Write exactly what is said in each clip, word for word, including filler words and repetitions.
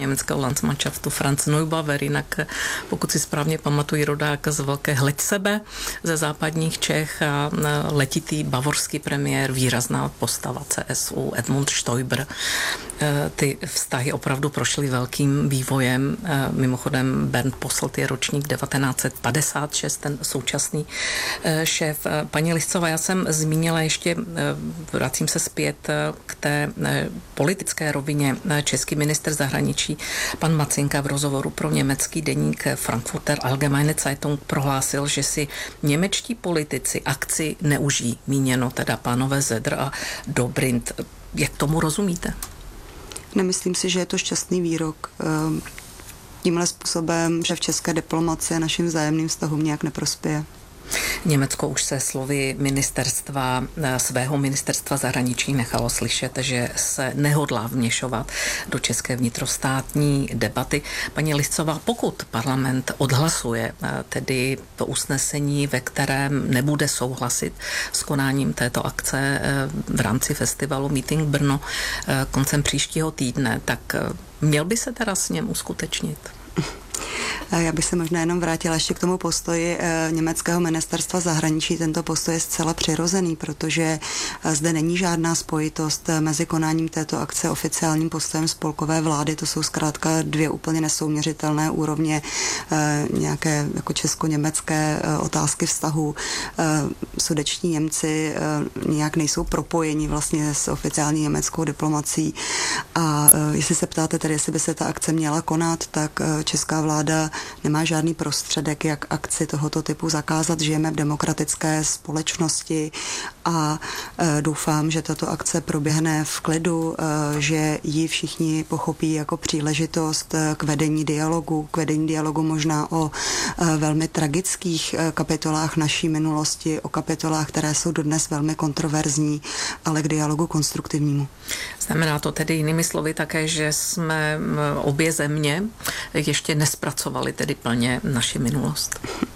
německého Landsmannschaftu Franz Neubauer, jinak pokud si správně pamatuji, rodák z Velké Hleďsebe ze západních Čech a letitý bavorský premiér, výrazná postava C S U Edmund Stoiber. Ty vztahy opravdu prošly velkým vývojem. Mimochodem Bernd Posselt je ročník devatenáct set padesát šest, ten současný šéf. Paní Liscová, já jsem zmínila ještě, vracím se zpět k té politické rovině. Český ministr zahraničí pan Macinka v rozhovoru pro německý deník Frankfurter Allgemeine Zeitung prohlásil, že si němečtí politici akci neužijí, míněno teda pánové Zedr a Dobrindt. Jak tomu rozumíte? Nemyslím si, že je to šťastný výrok. Tímhle způsobem, že v české diplomacie našim vzájemným vztahům nějak neprospěje. Německo už se slovy ministerstva, svého ministerstva zahraničí nechalo slyšet, že se nehodlá vměšovat do české vnitrostátní debaty. Paní Liscová, pokud parlament odhlasuje tedy to usnesení, ve kterém nebude souhlasit s konáním této akce v rámci festivalu Meeting Brno koncem příštího týdne, tak měl by se teda s něm uskutečnit? Já bych se možná jenom vrátila ještě k tomu postoji německého ministerstva zahraničí. Tento postoj je zcela přirozený, protože zde není žádná spojitost mezi konáním této akce a oficiálním postojem spolkové vlády. To jsou zkrátka dvě úplně nesouměřitelné úrovně nějaké jako česko-německé otázky vztahu. Sudeční Němci nějak nejsou propojeni vlastně s oficiální německou diplomací. A jestli se ptáte tedy, jestli by se ta akce měla konat, tak česká vláda nemá žádný prostředek, jak akci tohoto typu zakázat. Žijeme v demokratické společnosti a e, doufám, že tato akce proběhne v klidu, e, že ji všichni pochopí jako příležitost k vedení dialogu, k vedení dialogu možná o e, velmi tragických e, kapitolách naší minulosti, o kapitolách, které jsou dodnes velmi kontroverzní, ale k dialogu konstruktivnímu. Znamená to tedy jinými slovy také, že jsme obě země ještě nespracovali tedy plně naši minulost?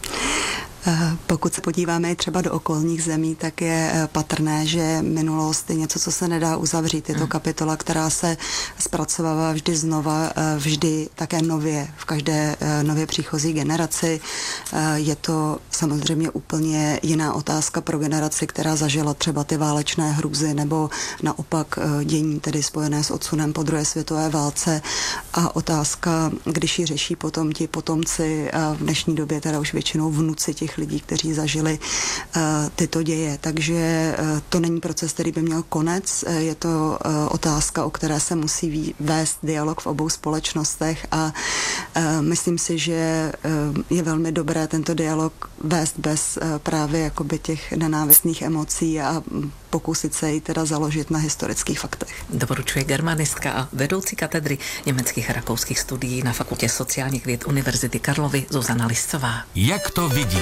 Pokud se podíváme třeba do okolních zemí, tak je patrné, že minulost je něco, co se nedá uzavřít. Je to kapitola, která se zpracovává vždy znova, vždy také nově, v každé nově příchozí generaci. Je to samozřejmě úplně jiná otázka pro generaci, která zažila třeba ty válečné hrůzy nebo naopak dění, tedy spojené s odsunem po druhé světové válce. A otázka, když ji řeší potom ti potomci, v dnešní době teda už většinou vnuci těch lidí, kteří zažili uh, tyto děje. Takže uh, to není proces, který by měl konec. Uh, je to uh, otázka, o které se musí ví, vést dialog v obou společnostech a uh, myslím si, že uh, je velmi dobré tento dialog vést bez uh, právě jakoby těch nenávistných emocí a pokusit se ji teda založit na historických faktech. Doporučuje germanistka a vedoucí katedry německých a rakouských studií na Fakultě sociálních věd Univerzity Karlovy Zuzana Liscová. Jak to vidí?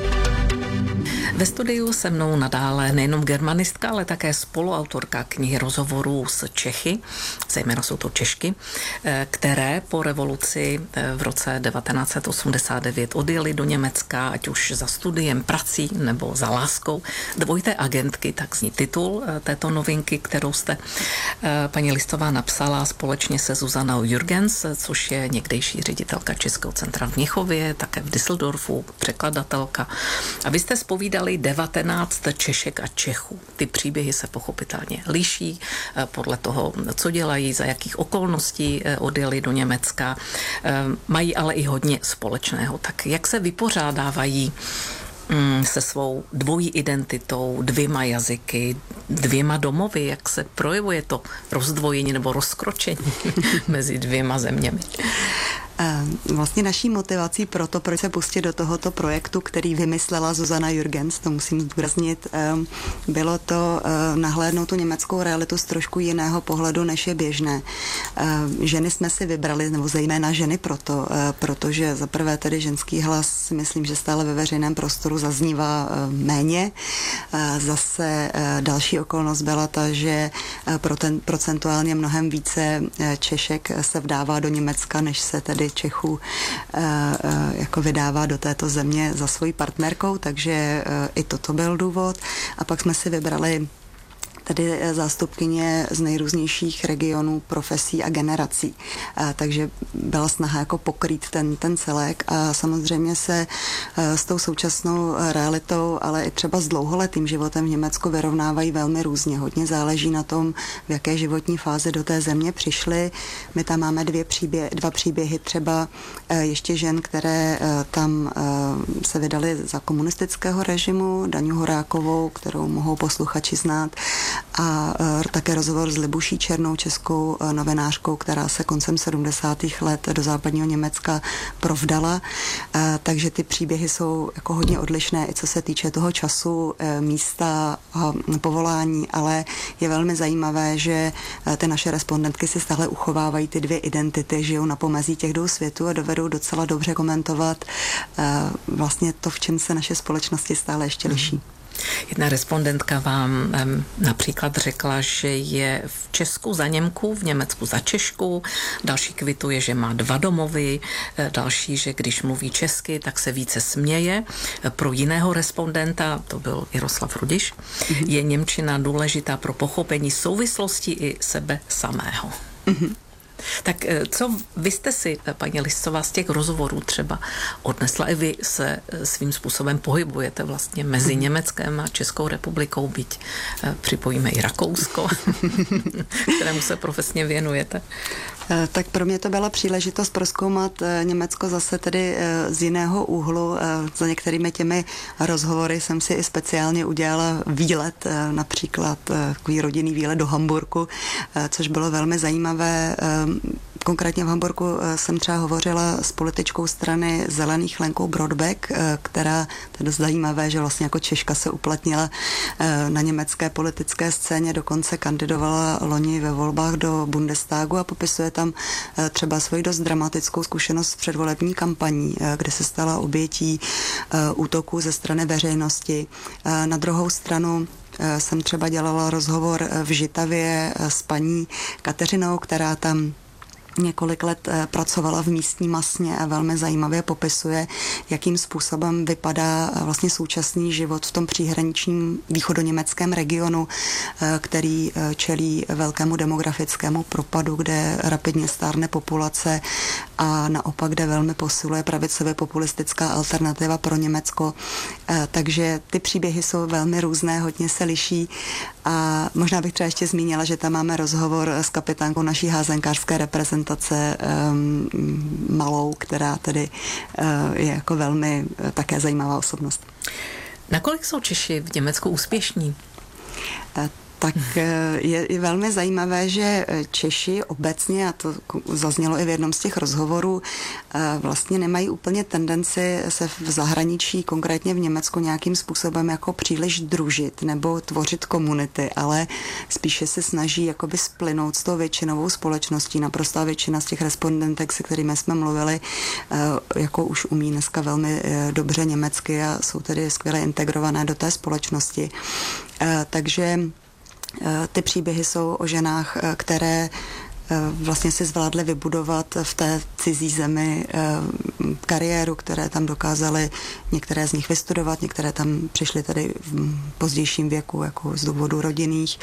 Ve studiu se mnou nadále nejenom germanistka, ale také spoluautorka knihy rozhovorů s Čechy, zejména jsou to Češky, které po revoluci v roce devatenáct set osmdesát devět odjeli do Německa, ať už za studiem, prací nebo za láskou. Dvojité agentky, tak zní titul této novinky, kterou jste, paní Liscová, napsala společně se Zuzanou Jürgens, což je někdejší ředitelka Českého centra v Mnichově, také v Düsseldorfu, překladatelka. A vy jste zpovídali devatenáct Češek a Čechů. Ty příběhy se pochopitelně liší podle toho, co dělají, za jakých okolností odjeli do Německa. Mají ale i hodně společného. Tak jak se vypořádávají se svou dvojí identitou, dvěma jazyky, dvěma domovy, jak se projevuje to rozdvojení nebo rozkročení mezi dvěma zeměmi? Vlastně naší motivací pro to, proč se pustit do tohoto projektu, který vymyslela Zuzana Jürgens, to musím zdůraznit, bylo to nahlédnout tu německou realitu z trošku jiného pohledu, než je běžné. Ženy jsme si vybrali, nebo zejména ženy proto, protože za prvé tedy ženský hlas, myslím, že stále ve veřejném prostoru zaznívá méně. Zase další okolnost byla ta, že procentuálně mnohem více Češek se vdává do Německa, než se tedy Čechů jako vydává do této země za svojí partnerkou, takže i toto byl důvod. A pak jsme si vybrali tedy zástupkyně z nejrůznějších regionů, profesí a generací. Takže byla snaha jako pokrýt ten, ten celek a samozřejmě se s tou současnou realitou, ale i třeba s dlouholetým životem v Německu vyrovnávají velmi různě. Hodně záleží na tom, v jaké životní fázi do té země přišly. My tam máme dvě příběhy, dva příběhy třeba ještě žen, které tam se vydaly za komunistického režimu, Daňu Horákovou, kterou mohou posluchači znát, a také rozhovor s Libuší Černou, českou novinářkou, která se koncem sedmdesátých let do západního Německa provdala. Takže ty příběhy jsou jako hodně odlišné, i co se týče toho času, místa, povolání, ale je velmi zajímavé, že ty naše respondentky si stále uchovávají ty dvě identity, žijou na pomezí těch dvou světů a dovedou docela dobře komentovat vlastně to, v čem se naše společnosti stále ještě liší. Jedna respondentka vám um, například řekla, že je v Česku za Němku, v Německu za Češku, další kvituje, že má dva domovy, další, že když mluví česky, tak se více směje. Pro jiného respondenta, to byl Jaroslav Rudiš, mm-hmm. je němčina důležitá pro pochopení souvislostí i sebe samého. Mm-hmm. Tak co vy jste si, paní Liscová, z těch rozhovorů třeba odnesla? I vy se svým způsobem pohybujete vlastně mezi Německem a Českou republikou, byť připojíme i Rakousko, kterému se profesně věnujete. Tak pro mě to byla příležitost prozkoumat Německo zase tedy z jiného úhlu. Za některými těmi rozhovory jsem si i speciálně udělala výlet, například takový rodinný výlet do Hamburku, což bylo velmi zajímavé. Konkrétně v Hamburgu jsem třeba hovořila s političkou strany Zelených Lenkou Brodbeck, která, to je dost zajímavé, že vlastně jako Češka se uplatnila na německé politické scéně, dokonce kandidovala loni ve volbách do Bundestagu a popisuje tam třeba svoji dost dramatickou zkušenost s předvolební kampaní, kde se stala obětí útoků ze strany veřejnosti. Na druhou stranu jsem třeba dělala rozhovor v Žitavě s paní Kateřinou, která tam několik let pracovala v místní masně a velmi zajímavě popisuje, jakým způsobem vypadá vlastně současný život v tom příhraničním východoněmeckém regionu, který čelí velkému demografickému propadu, kde rapidně stárne populace a naopak, kde velmi posiluje pravicově populistická alternativa pro Německo. Takže ty příběhy jsou velmi různé, hodně se liší a možná bych třeba ještě zmínila, že tam máme rozhovor s kapitánkou naší házenkářské reprezentace Um, Malou, která tedy uh, je jako velmi uh, také zajímavá osobnost. Nakolik jsou Češi v Německu úspěšní? Uh, tak je, je velmi zajímavé, že Češi obecně, a to zaznělo i v jednom z těch rozhovorů, vlastně nemají úplně tendenci se v zahraničí, konkrétně v Německu, nějakým způsobem jako příliš družit nebo tvořit komunity, ale spíše se snaží jakoby splynout s tou většinovou společností. Naprostá většina z těch respondentek, se kterými jsme mluvili, jako už umí dneska velmi dobře německy a jsou tedy skvěle integrované do té společnosti. Takže ty příběhy jsou o ženách, které vlastně si zvládly vybudovat v té cizí zemi kariéru, které tam dokázaly některé z nich vystudovat, některé tam přišly tady v pozdějším věku jako z důvodu rodinných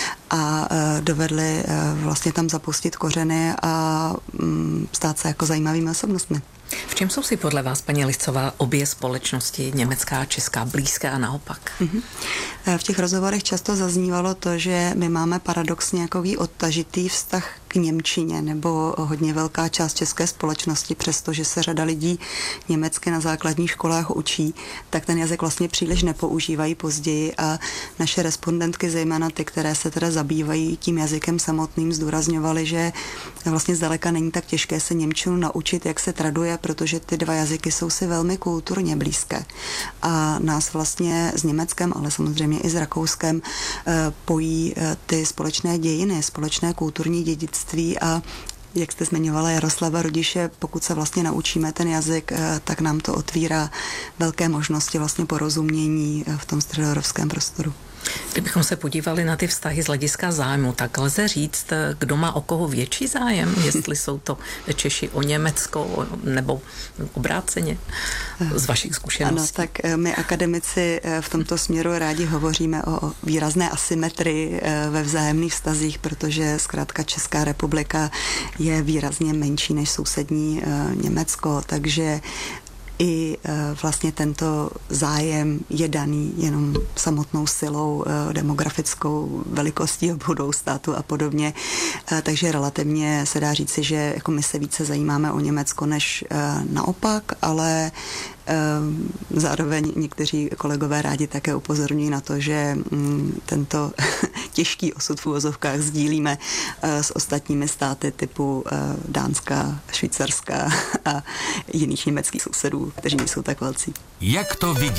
a dovedly vlastně tam zapustit kořeny a stát se jako zajímavými osobnostmi. V čem jsou si podle vás, paní Liscová, obě společnosti, německá a česká, blízké a naopak? Mm-hmm. V těch rozhovorech často zaznívalo to, že my máme paradoxně jakový odtažitý vztah k němčině, nebo hodně velká část české společnosti, přestože se řada lidí německy na základních školách učí, tak ten jazyk vlastně příliš nepoužívají později a naše respondentky, zejména ty, které se teda zabývají tím jazykem samotným, zdůrazňovaly, že vlastně zdaleka není tak těžké se němčinu naučit, jak se traduje, protože ty dva jazyky jsou si velmi kulturně blízké. A nás vlastně s Německem, ale samozřejmě i s Rakouskem pojí ty společné dějiny, společné kulturní dědictví a jak jste zmiňovala Jaroslava Rudiše, pokud se vlastně naučíme ten jazyk, tak nám to otvírá velké možnosti vlastně porozumění v tom středoevropském prostoru. Kdybychom se podívali na ty vztahy z hlediska zájmu, tak lze říct, kdo má o koho větší zájem, jestli jsou to Češi o Německo nebo obráceně z vašich zkušeností. Ano, tak my akademici v tomto směru rádi hovoříme o výrazné asymetrii ve vzájemných vztazích, protože zkrátka Česká republika je výrazně menší než sousední Německo, takže i vlastně tento zájem je daný jenom samotnou silou, demografickou velikostí obou států a podobně. Takže relativně se dá říci, že jako my se více zajímáme o Německo než naopak, ale zároveň někteří kolegové rádi také upozorňují na to, že tento těžký osud v uvozovkách sdílíme s ostatními státy typu Dánska, Švýcarska a jiných německých sousedů, kteří nejsou tak velcí. Jak to vidí?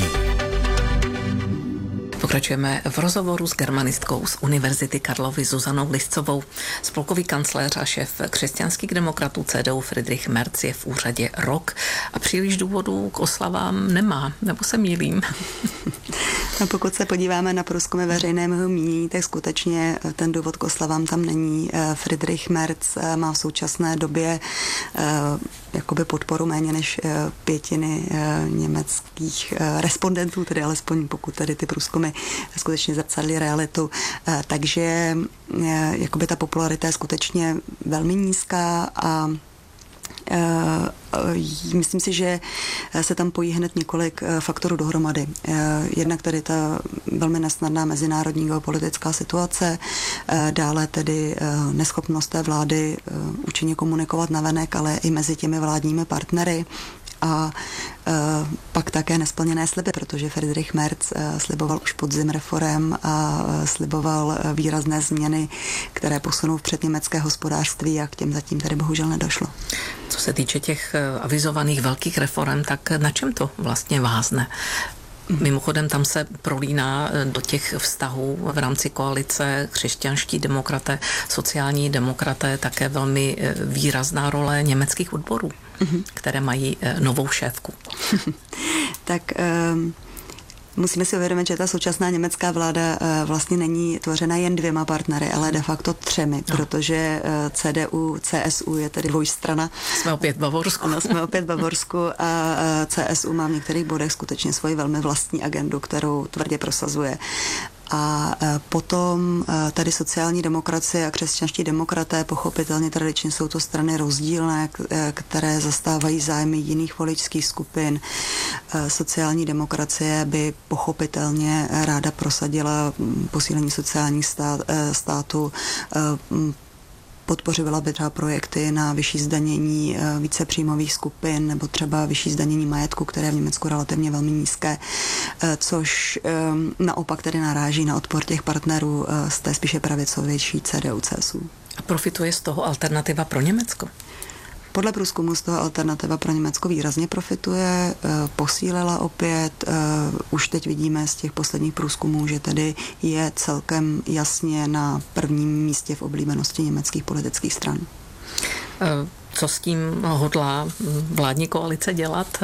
Pokračujeme v rozhovoru s germanistkou z Univerzity Karlovy Zuzanou Liscovou. Spolkový kancléř a šéf křesťanských demokratů C D U Friedrich Merz je v úřadě rok a příliš důvodů k oslavám nemá, nebo se mýlím? No, pokud se podíváme na průzkumy veřejného mínění, tak skutečně ten důvod k oslavám tam není. Friedrich Merz má v současné době jakoby podporu méně než pětiny německých respondentů, tedy alespoň pokud tedy ty průzkumy skutečně zrcadlí realitu. Takže jakoby ta popularita je skutečně velmi nízká a myslím si, že se tam pojí hned několik faktorů dohromady. Jednak tedy ta velmi nesnadná mezinárodní geopolitická situace, dále tedy neschopnost té vlády účinně komunikovat navenek, ale i mezi těmi vládními partnery. A e, pak také nesplněné sliby, protože Friedrich Merz e, sliboval už podzim reforem a e, sliboval výrazné změny, které posunou vpřed německé hospodářství a k těm zatím tady bohužel nedošlo. Co se týče těch avizovaných velkých reform, tak na čem to vlastně vázne? Mimochodem tam se prolíná do těch vztahů v rámci koalice křesťanští demokraté, sociální demokraté, také velmi výrazná role německých odborů, mm-hmm. které mají novou šéfku. Tak um... musíme si uvědomit, že ta současná německá vláda vlastně není tvořena jen dvěma partnery, ale de facto třemi, no. Protože C D U, C S U je tedy dvojstrana. Jsme opět v Bavorsku. Ano, jsme opět v Bavorsku a C S U má v některých bodech skutečně svoji velmi vlastní agendu, kterou tvrdě prosazuje. A potom tady sociální demokracie a křesťanští demokraté, pochopitelně tradičně jsou to strany rozdílné, které zastávají zájmy jiných voličských skupin. Sociální demokracie by pochopitelně ráda prosadila posílení sociálních stát, státu, podpořila by třeba projekty na vyšší zdanění více příjmových skupin nebo třeba vyšší zdanění majetku, které je v Německu relativně velmi nízké, což naopak tedy naráží na odpor těch partnerů z té spíše pravicovější C D U C S U. A profituje z toho Alternativa pro Německo? Podle průzkumu z toho Alternativa pro Německo výrazně profituje, posílila opět. Už teď vidíme z těch posledních průzkumů, že tedy je celkem jasně na prvním místě v oblíbenosti německých politických stran. Co s tím hodlá vládní koalice dělat?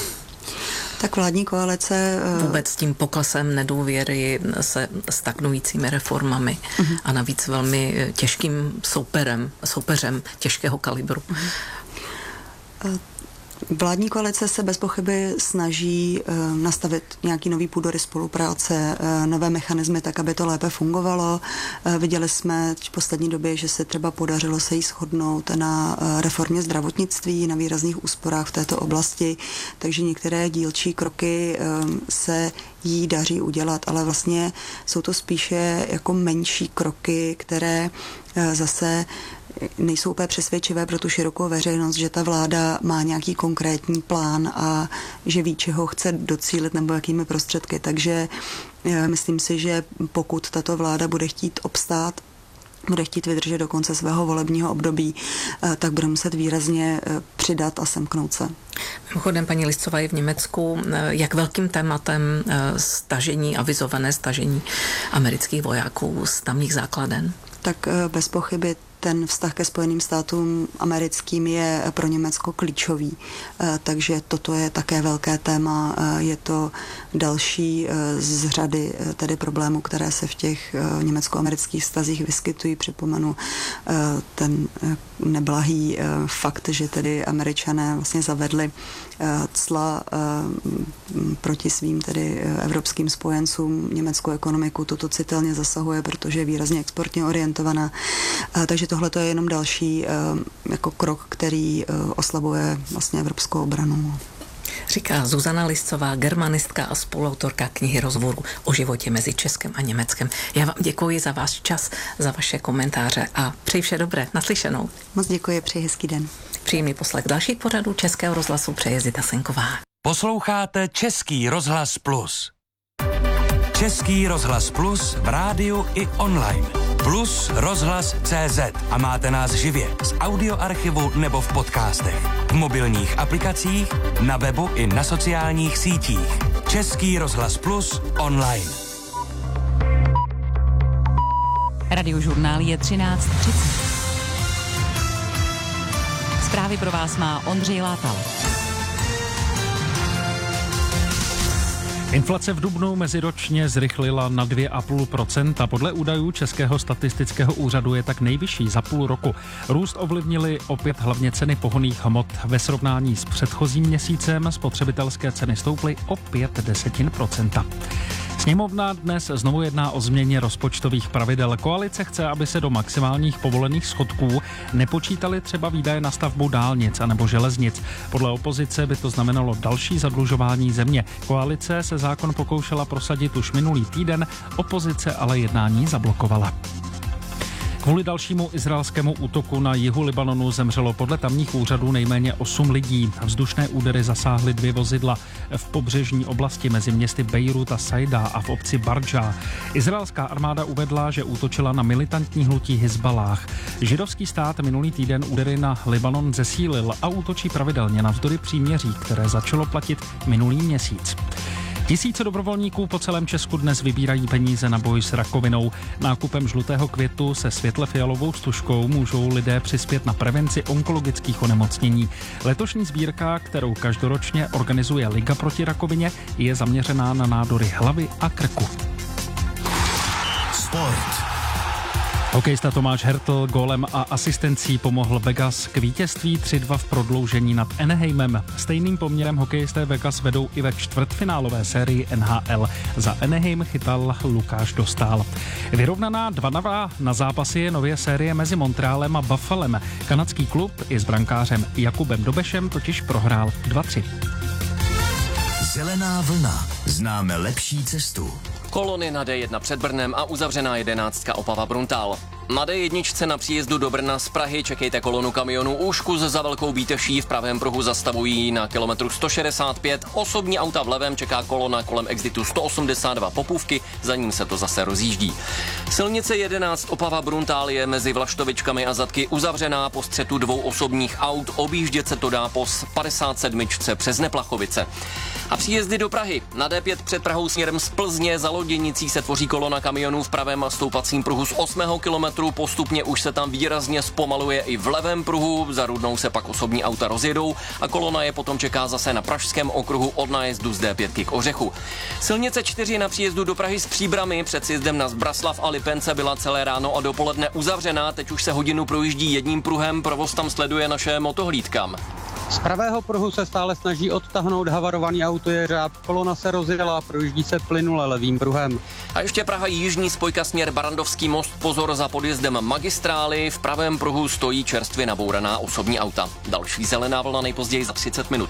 Tak vládní koalice... Vůbec s tím poklesem nedůvěry, se stagnujícími reformami uh-huh. a navíc velmi těžkým souperem, soupeřem těžkého kalibru. Uh-huh. Vládní koalice se bez pochyby snaží uh, nastavit nějaký nový půdorys spolupráce, uh, nové mechanismy, tak, aby to lépe fungovalo. Uh, viděli jsme v poslední době, že se třeba podařilo se jí shodnout na uh, reformě zdravotnictví, na výrazných úsporách v této oblasti, takže některé dílčí kroky uh, se jí daří udělat, ale vlastně jsou to spíše jako menší kroky, které uh, zase nejsou úplně přesvědčivé pro tu širokou veřejnost, že ta vláda má nějaký konkrétní plán a že ví, čeho chce docílit nebo jakými prostředky. Takže myslím si, že pokud tato vláda bude chtít obstát, bude chtít vydržet do konce svého volebního období, tak bude muset výrazně přidat a semknout se. Mimochodem, paní Liscová je v Německu. Jak velkým tématem stažení, avizované stažení amerických vojáků z tamních základen? Tak bez pochyby ten vztah ke Spojeným státům americkým je pro Německo klíčový. Takže toto je také velké téma. Je to další z řady tedy problémů, které se v těch německo-amerických vztazích vyskytují. Připomenu ten neblahý fakt, že tedy Američané vlastně zavedli cla proti svým tedy evropským spojencům. Německou ekonomiku toto citelně zasahuje, protože je výrazně exportně orientovaná. Takže tohle je jenom další jako krok, který oslabuje vlastně evropskou obranu. Říká Zuzana Liscová, germanistka a spoluautorka knihy Rozhovorů o životě mezi Českem a Německem. Já vám děkuji za váš čas, za vaše komentáře a přeji vše dobré. Naslyšenou. Moc děkuji, přeji hezký den. Příjemný poslech dalších pořadů Českého rozhlasu přeje Zita Senková. Posloucháte Český rozhlas Plus. Český rozhlas Plus v rádiu i online. Plus rozhlas tečka cé zet a máte nás živě z audioarchivu nebo v podcastech, v mobilních aplikacích, na webu i na sociálních sítích. Český rozhlas Plus online. Radiožurnál je třináct třicet. Zprávy pro vás má Ondřej Látal. Inflace v dubnu meziročně zrychlila na dvě celá pět procenta. Podle údajů Českého statistického úřadu je tak nejvyšší za půl roku. Růst ovlivnili opět hlavně ceny pohonných hmot. Ve srovnání s předchozím měsícem spotřebitelské ceny stouply o pět desetin procenta. Sněmovna dnes znovu jedná o změně rozpočtových pravidel. Koalice chce, aby se do maximálních povolených schodků nepočítaly třeba výdaje na stavbu dálnic anebo železnic. Podle opozice by to znamenalo další zadlužování země. Koalice se zákon pokoušela prosadit už minulý týden, opozice ale jednání zablokovala. Kvůli dalšímu izraelskému útoku na jihu Libanonu zemřelo podle tamních úřadů nejméně osm lidí. Vzdušné údery zasáhly dvě vozidla v pobřežní oblasti mezi městy Bejrút a Sajda a v obci Bardža. Izraelská armáda uvedla, že útočila na militantní hnutí Hizbalách. Židovský stát minulý týden údery na Libanon zesílil a útočí pravidelně navzdory příměří, které začalo platit minulý měsíc. Tisíce dobrovolníků po celém Česku dnes vybírají peníze na boj s rakovinou. Nákupem žlutého květu se světle fialovou stužkou můžou lidé přispět na prevenci onkologických onemocnění. Letošní sbírka, kterou každoročně organizuje Liga proti rakovině, je zaměřená na nádory hlavy a krku. Sport. Hokejista Tomáš Hertl gólem a asistencí pomohl Vegas k vítězství tři dva v prodloužení nad Anaheimem. Stejným poměrem hokejisté Vegas vedou i ve čtvrtfinálové sérii N H L. Za Anaheim chytal Lukáš Dostál. Vyrovnaná dva dva na zápasy je nově série mezi Montrealem a Buffalem. Kanadský klub i s brankářem Jakubem Dobešem totiž prohrál dva tři. Zelená vlna. Známe lepší cestu. Kolony na D jedna před Brnem a uzavřená jedenáctka Opava Bruntál. Na D jedna na příjezdu do Brna z Prahy čekejte kolonu kamionů Úškus za Velkou Bíteší, v pravém pruhu zastavují na kilometru sto šedesát pět, osobní auta v levém čeká kolona kolem exitu sto osmdesát dva Popůvky, za ním se to zase rozjíždí. Silnice jedenáct Opava Bruntál je mezi Vlaštovičkami a Zadky uzavřená po střetu dvou osobních aut, objíždět se to dá po padesát sedm přes Neplachovice. A příjezdy do Prahy. Na D pět před Prahou směrem z Plzně za Loděnicí se tvoří kolona kamionů v pravém stoupacím pruhu z osmého kilometru, postupně už se tam výrazně zpomaluje i v levém pruhu, za Rudnou se pak osobní auta rozjedou a kolona je potom čeká zase na pražském okruhu od nájezdu z D pět k Ořechu. Silnice čtyři na příjezdu do Prahy s Příbrami před sjezdem na Zbraslav a Lipence byla celé ráno a dopoledne uzavřená, teď už se hodinu projíždí jedním pruhem, provoz tam sleduje naše motohlídka. Z pravého pruhu se stále snaží odtáhnout havarovaný autojeřáb, kolona se rozjela, projíždí se plynule levým pruhem. A ještě Praha jižní spojka směr Barandovský most, pozor za podjezdem magistrály, v pravém pruhu stojí čerstvě nabouraná osobní auta. Další zelená vlna nejpozději za třicet minut.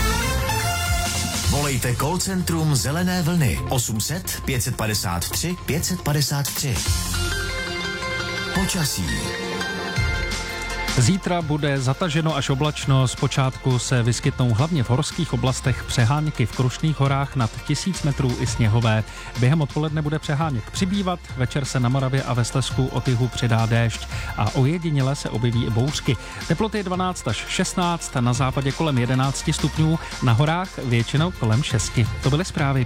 Volejte call centrum Zelené vlny osm set pět padesát tři pět padesát tři. Počasí. Zítra bude zataženo až oblačno, zpočátku se vyskytnou hlavně v horských oblastech přeháňky, v Krušných horách nad tisíc metrů i sněhové. Během odpoledne bude přeháněk přibývat, večer se na Moravě a ve Slezsku od jihu přidá déšť a ojediněle se objeví i bouřky. Teploty dvanáct až šestnáct, na západě kolem jedenáct stupňů, na horách většinou kolem šesti. To byly zprávy.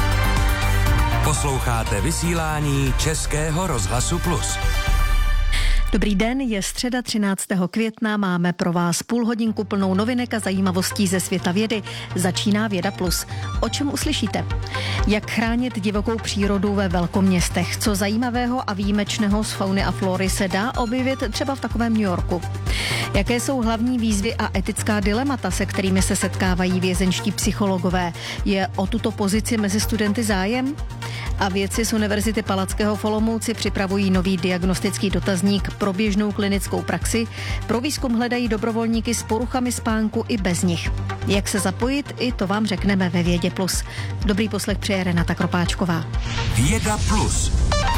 Posloucháte vysílání Českého rozhlasu Plus. Dobrý den, je středa třináctého května, máme pro vás půl hodinku plnou novinek a zajímavostí ze světa vědy. Začíná Věda Plus. O čem uslyšíte? Jak chránit divokou přírodu ve velkoměstech? Co zajímavého a výjimečného z fauny a flory se dá objevit třeba v takovém New Yorku? Jaké jsou hlavní výzvy a etická dilemata, se kterými se setkávají vězeňští psychologové? Je o tuto pozici mezi studenty zájem? A vědci z Univerzity Palackého v Olomouci připravují nový diagnostický dotazník pro běžnou klinickou praxi. Pro výzkum hledají dobrovolníky s poruchami spánku i bez nich. Jak se zapojit, i to vám řekneme ve Vědě Plus. Dobrý poslech přeje Renata Kropáčková. Věda Plus.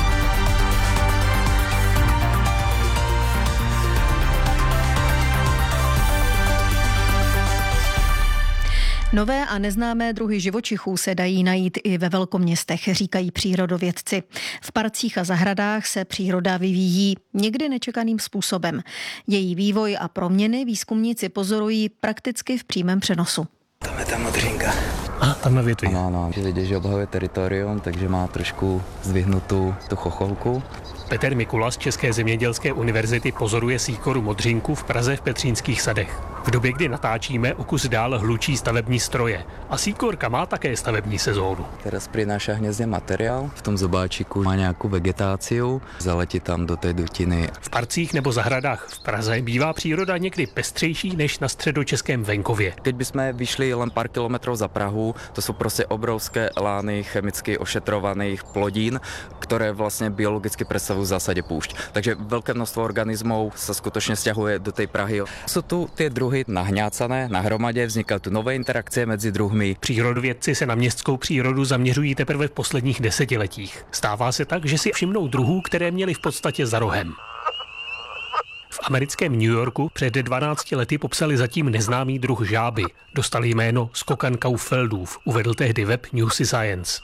Nové a neznámé druhy živočichů se dají najít i ve velkoměstech, říkají přírodovědci. V parcích a zahradách se příroda vyvíjí někdy nečekaným způsobem. Její vývoj a proměny výzkumníci pozorují prakticky v přímém přenosu. Tam je ta modřínka. A tam na větvi. Ano, ano. Vidět, že obhajuje teritorium, takže má trošku zdvihnutou tu chocholku. Petr Mikula z České zemědělské univerzity pozoruje síkoru modřínku v Praze v Petřínských sadech. V době, kdy natáčíme, o kus dál hlučí stavební stroje. A síkorka má také stavební sezónu. Teraz prináša hnězdě materiál. V tom zobáčiku má nějakou vegetaci, zaletí tam do té dutiny. V parcích nebo zahradách v Praze bývá příroda někdy pestřejší než na středočeském venkově. Keď bychom vyšli len pár kilometrů za Prahu, to jsou prostě obrovské lány chemicky ošetrovaných plodín, které vlastně biologicky představují v zásadě púšť. Takže velké množstvo organismů se skutečně stěhuje do té Prahy. Jsou tu ty druhy nahňácané na hromadě, vznikají tu nové interakce mezi druhmi. Přírodovědci se na městskou přírodu zaměřují teprve v posledních desetiletích. Stává se tak, že si všimnou druhů, které měli v podstatě za rohem. V americkém New Yorku před dvanácti lety popsali zatím neznámý druh žáby. Dostali jméno Skokankaufeldův, uvedl tehdy web Newsy Science.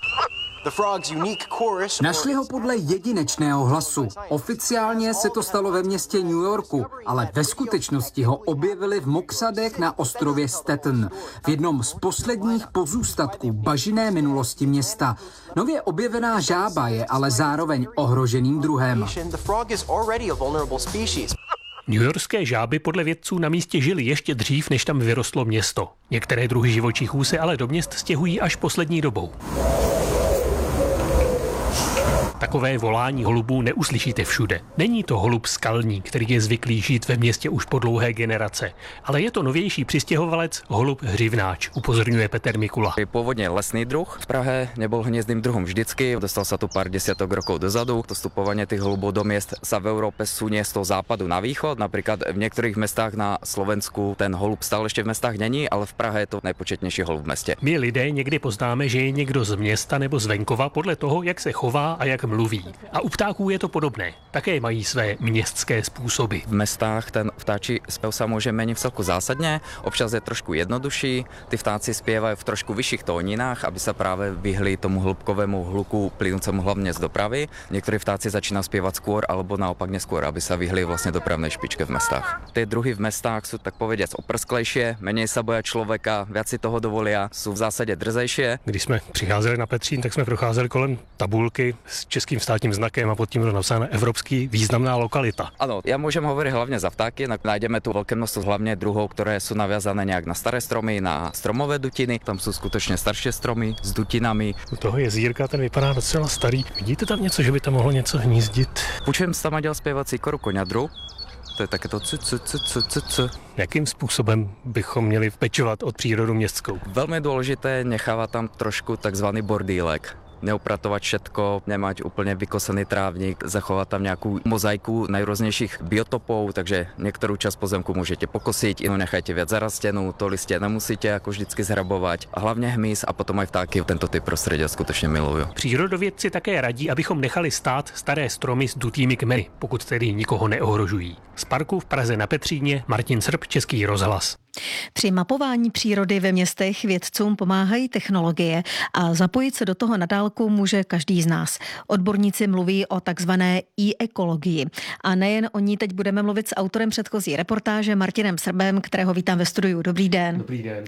Našli ho podle jedinečného hlasu. Oficiálně se to stalo ve městě New Yorku, ale ve skutečnosti ho objevili v mokřadech na ostrově Staten, v jednom z posledních pozůstatků bažinné minulosti města. Nově objevená žába je ale zároveň ohroženým druhem. Newyorské žáby podle vědců na místě žily ještě dřív, než tam vyrostlo město. Některé druhy živočichů se ale do měst stěhují až poslední dobou. Takové volání holubů neuslyšíte všude. Není to holub skalní, který je zvyklý žít ve městě už po dlouhé generace, ale je to novější přistěhovalec holub hřivnáč, upozorňuje Petr Mikula. Je původně lesný druh. V Prahe nebol hniezdným druhom vždycky, dostal sa tu pár desiatok rokov dozadu. To vstupovanie tých holubov do miest sa v Európe sunie z toho západu na východ. Napríklad v niektorých mestách na Slovensku ten holub stále ešte v mestách není, ale v Prahe je to nejpočetnější holub v městě. My lidé někdy poznáme, že je někdo z města nebo z venkova podle toho, jak se chová a jak mluví. A u ptáků je to podobné. Také mají své městské způsoby. V mestách ten vtáčí spev sa môže meniť celku zásadne. Občas je trošku jednodušší. Ty vtáci spievajú v trošku vyšších tóninách, aby sa práve vyhli tomu hĺbkovému hluku plynúcemu hlavne z dopravy. Niektorí vtáci začínajú spievať skôr alebo naopak neskôr, aby sa vyhli vlastne dopravnej špičke v mestách. Tie druhy v mestách sú tak povediac oprsklejšie, menej sa boja človeka, viac si toho dovolia, sú v zásade drzejšie. Když jsme přicházeli na Petřín, tak jsme procházeli kolem tabulky s českým státním znakem a pod tím bylo napsáno evropský významná lokalita. Ano, já můžem hovoriť hlavně za vtáky, najdeme tu velké množstvo hlavně druhov, které jsou naviazané nějak na staré stromy, na stromové dutiny. Tam jsou skutečně starší stromy s dutinami. U toho jezírka ten vypadá docela starý. Vidíte tam něco, že by tam mohlo něco hnízdit? Počujem se tam dělal zpěvat síkoru koňadru. To je také to c, c, c, c, c, c. Jakým způsobem bychom měli pečovat od přírodu městskou? Velmi důležité nechávat tam trošku takzvaný bordílek. Neupratovat všetko, nemať úplně vykosený trávník, zachovat tam nějakou mozaiku najrůznějších biotopů, takže některou část pozemku můžete pokosit, jinou nechajte viac zarastenou, to listě nemusíte jako vždycky zhrabovat. A hlavně hmyz a potom aj vtáky tento typ prostředí skutečně milují. Přírodovědci také radí, abychom nechali stát staré stromy s dutými kmeny, pokud tedy nikoho neohrožují. Z parku v Praze na Petříně Martin Srb, Český rozhlas. Při mapování přírody ve městech vědcům pomáhají technologie a zapojit se do toho na dálku může každý z nás. Odborníci mluví o takzvané e-ekologii. A nejen o ní teď budeme mluvit s autorem předchozí reportáže Martinem Srbem, kterého vítám ve studiu. Dobrý den. Dobrý den.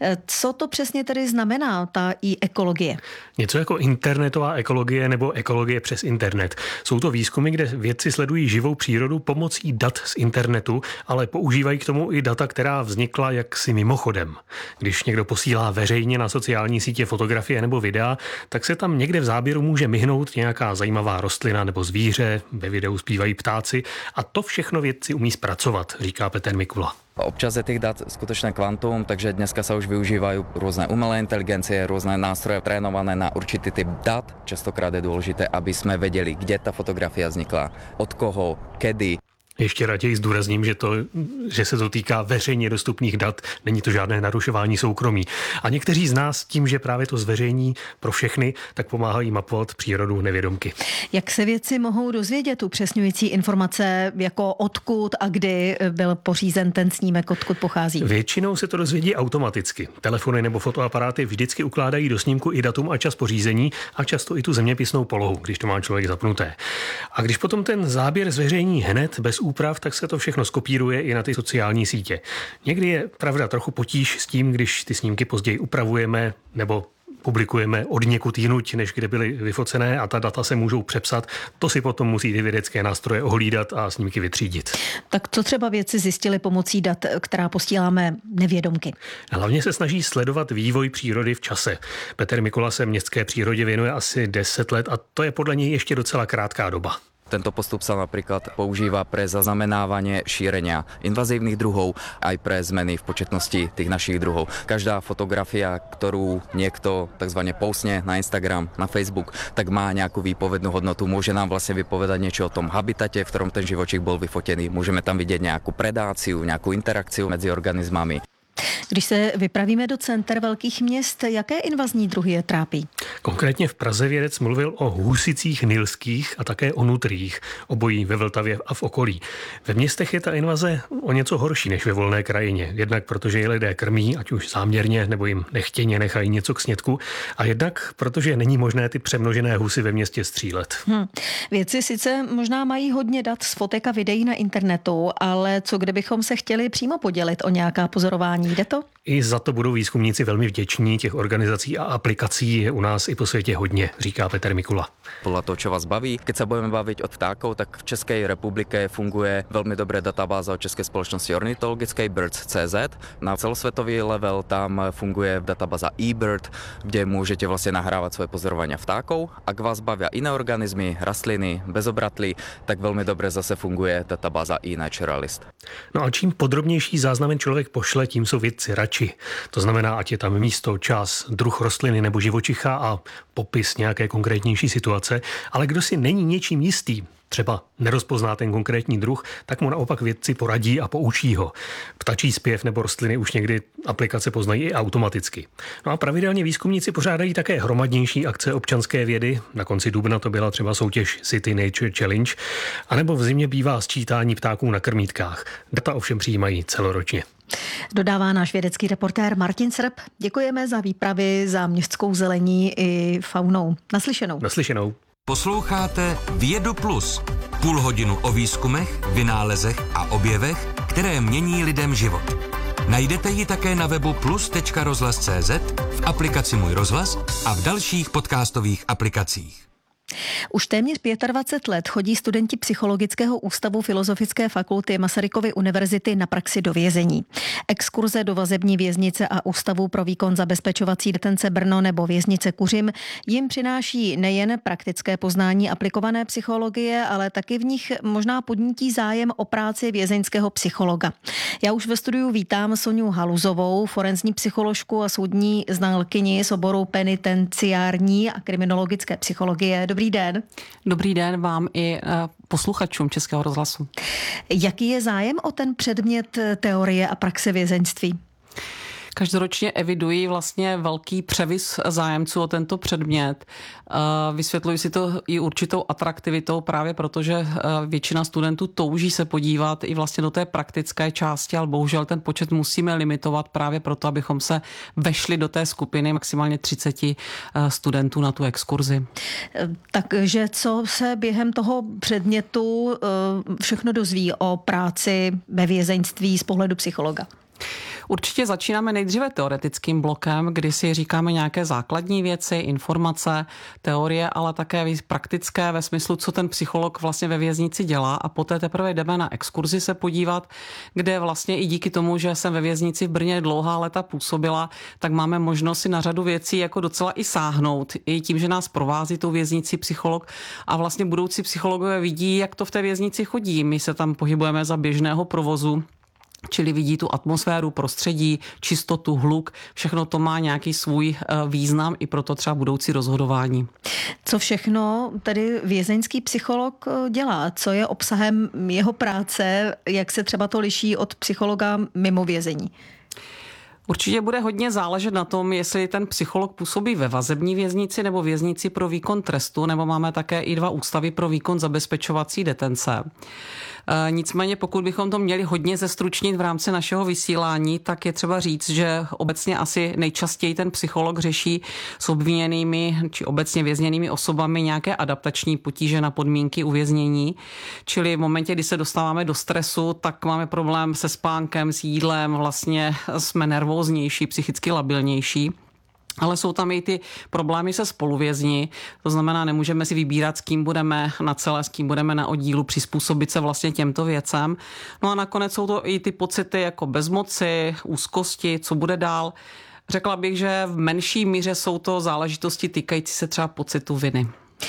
Co to přesně tedy znamená ta e-ekologie? Něco jako internetová ekologie nebo ekologie přes internet. Jsou to výzkumy, kde vědci sledují živou přírodu pomocí dat z internetu, ale používají k tomu i data, která vznikla jaksi mimochodem. Když někdo posílá veřejně na sociální sítě fotografie nebo videa, tak se tam někde v záběru může myhnout nějaká zajímavá rostlina nebo zvíře, ve videu zpívají ptáci a to všechno vědci umí zpracovat, říká Petr Mikula. Občas je tých dát skutočné kvantum, takže dneska sa už využívajú rôzne umelé inteligencie, rôzne nástroje trénované na určitý typ dát. Častokrát je dôležité, aby sme vedeli, kde ta fotografia vznikla, od koho, kedy. Ještě raději zdůrazním, že, to, že se to týká veřejně dostupných dat, není to žádné narušování soukromí. A někteří z nás tím, že právě to zveřejní pro všechny, tak pomáhají mapovat přírodu nevědomky. Jak se vědci mohou dozvědět upřesňující informace, jako odkud a kdy byl pořízen ten snímek, odkud pochází? Většinou se to dozvědí automaticky. Telefony nebo fotoaparáty vždycky ukládají do snímku i datum a čas pořízení a často i tu zeměpisnou polohu, když to má člověk zapnuté. A když potom ten záběr zveřejní hned bez úprav, tak se to všechno skopíruje i na ty sociální sítě. Někdy je pravda trochu potíž s tím, když ty snímky později upravujeme nebo publikujeme od někud jinuť, než kde byly vyfocené a ta data se můžou přepsat. To si potom musí ty vědecké nástroje ohlídat a snímky vytřídit. Tak co třeba vědci zjistili pomocí dat, která posíláme nevědomky? Hlavně se snaží sledovat vývoj přírody v čase. Petr Mikula se městské přírodě věnuje asi deset let a to je podle něj ještě docela krátká doba. Tento postup sa napríklad používa pre zaznamenávanie šírenia invazívnych druhov aj pre zmeny v početnosti tých našich druhov. Každá fotografia, ktorú niekto takzvané postne na Instagram, na Facebook, tak má nejakú výpovednú hodnotu. Môže nám vlastne vypovedať niečo o tom habitate, v ktorom ten živočík bol vyfotený. Môžeme tam vidieť nejakú predáciu, nejakú interakciu medzi organizmami. Když se vypravíme do center velkých měst, jaké invazní druhy je trápí? Konkrétně v Praze vědec mluvil o husicích nilských a také o nutriích, obojí ve Vltavě a v okolí. Ve městech je ta invaze o něco horší než ve volné krajině. Jednak protože je lidé krmí, ať už záměrně nebo jim nechtěně nechají něco k snědku, a jednak protože není možné ty přemnožené husy ve městě střílet. Hmm. Vědci sice možná mají hodně dat z fotek a videí na internetu, ale co kdybychom se chtěli přímo podělit o nějaká pozorování? Jde to? I za to budou výzkumníci velmi vděční. Těch organizací a aplikací je u nás i po světě hodně, říká Petr Mikula. Podľa toho, čo vás baví. Keď sa budeme baviť od vtákov, tak v Českej republike funguje veľmi dobré databáza od Českej spoločnosti ornitologickej birds tečka cé zet. Na celosvetový level tam funguje databáza eBird, kde môžete vlastne nahrávať svoje pozorovania vtákov. Ak vás bavia iné organizmy, rastliny, bezobratlí, tak veľmi dobre zase funguje databáza eNaturalist. No a čím podrobnější záznamy člověk pošle, tím jsou vědci radši. To znamená, ať je tam místo, čas, druh rostliny nebo živočicha a popis nějaké konkrétnější situace, ale kdo si není něčím jistý, třeba nerozpozná ten konkrétní druh, tak mu naopak vědci poradí a poučí ho. Ptačí zpěv nebo rostliny už někdy aplikace poznají i automaticky. No a pravidelně výzkumníci pořádají také hromadnější akce občanské vědy. Na konci dubna to byla třeba soutěž City Nature Challenge, anebo v zimě bývá sčítání ptáků na krmítkách. Data ovšem přijímají celoročně. Dodává náš vědecký reportér Martin Srb. Děkujeme za výpravy za městskou zelení i faunou. Naslyšenou. Naslyšenou. Posloucháte Vědu Plus. Půl hodinu o výzkumech, vynálezech a objevech, které mění lidem život. Najdete ji také na webu plus tečka rozhlas tečka cé zet, v aplikaci Můj rozhlas a v dalších podcastových aplikacích. Už téměř dvacet pět let chodí studenti Psychologického ústavu Filozofické fakulty Masarykovy univerzity na praxi do vězení. Exkurze do vazební věznice a Ústavu pro výkon zabezpečovací detence Brno nebo věznice Kuřim jim přináší nejen praktické poznání aplikované psychologie, ale taky v nich možná podnítí zájem o práci vězeňského psychologa. Já už ve studiu vítám Soňu Haluzovou, forenzní psycholožku a soudní znalkyni z oboru penitenciární a kriminologické psychologie. Dobrý den. Dobrý den vám i posluchačům Českého rozhlasu. Jaký je zájem o ten předmět teorie a praxe vězeňství? Každoročně evidují vlastně velký převis zájemců o tento předmět. Vysvětluji si to i určitou atraktivitou právě proto, že většina studentů touží se podívat i vlastně do té praktické části, ale bohužel ten počet musíme limitovat právě proto, abychom se vešli do té skupiny maximálně třicet studentů na tu exkurzi. Takže co se během toho předmětu všechno dozví o práci ve vězeňství z pohledu psychologa? Určitě začínáme nejdříve teoretickým blokem, kdy si říkáme nějaké základní věci, informace, teorie, ale také praktické ve smyslu, co ten psycholog vlastně ve věznici dělá, a poté teprve jdeme na exkurzi se podívat, kde vlastně i díky tomu, že jsem ve věznici v Brně dlouhá léta působila, tak máme možnost si na řadu věcí jako docela i sáhnout. I tím, že nás provází tou věznici psycholog a vlastně budoucí psychologové vidí, jak to v té věznici chodí. My se tam pohybujeme za běžného provozu, čili vidí tu atmosféru, prostředí, čistotu, hluk, všechno to má nějaký svůj význam i pro to třeba budoucí rozhodování. Co všechno tedy vězeňský psycholog dělá? Co je obsahem jeho práce? Jak se třeba to liší od psychologa mimo vězení? Určitě bude hodně záležet na tom, jestli ten psycholog působí ve vazební věznici nebo věznici pro výkon trestu, nebo máme také i dva ústavy pro výkon zabezpečovací detence. Nicméně pokud bychom to měli hodně zestručnit v rámci našeho vysílání, tak je třeba říct, že obecně asi nejčastěji ten psycholog řeší s obviněnými či obecně vězněnými osobami nějaké adaptační potíže na podmínky uvěznění. Čili v momentě, kdy se dostáváme do stresu, tak máme problém se spánkem, s jídlem, vlastně jsme nervóznější, psychicky labilnější. Ale jsou tam i ty problémy se spoluvězni, to znamená, nemůžeme si vybírat, s kým budeme na celé, s kým budeme na oddílu, přizpůsobit se vlastně těmto věcem. No a nakonec jsou to i ty pocity jako bezmoci, úzkosti, co bude dál. Řekla bych, že v menší míře jsou to záležitosti týkající se třeba pocitu viny.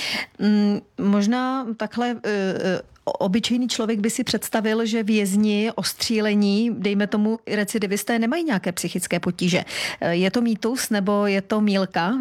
Mm, možná takhle uh, obyčejný člověk by si představil, že vězni, ostřílení, dejme tomu recidivisté, nemají nějaké psychické potíže. Je to mýtus nebo je to mýlka?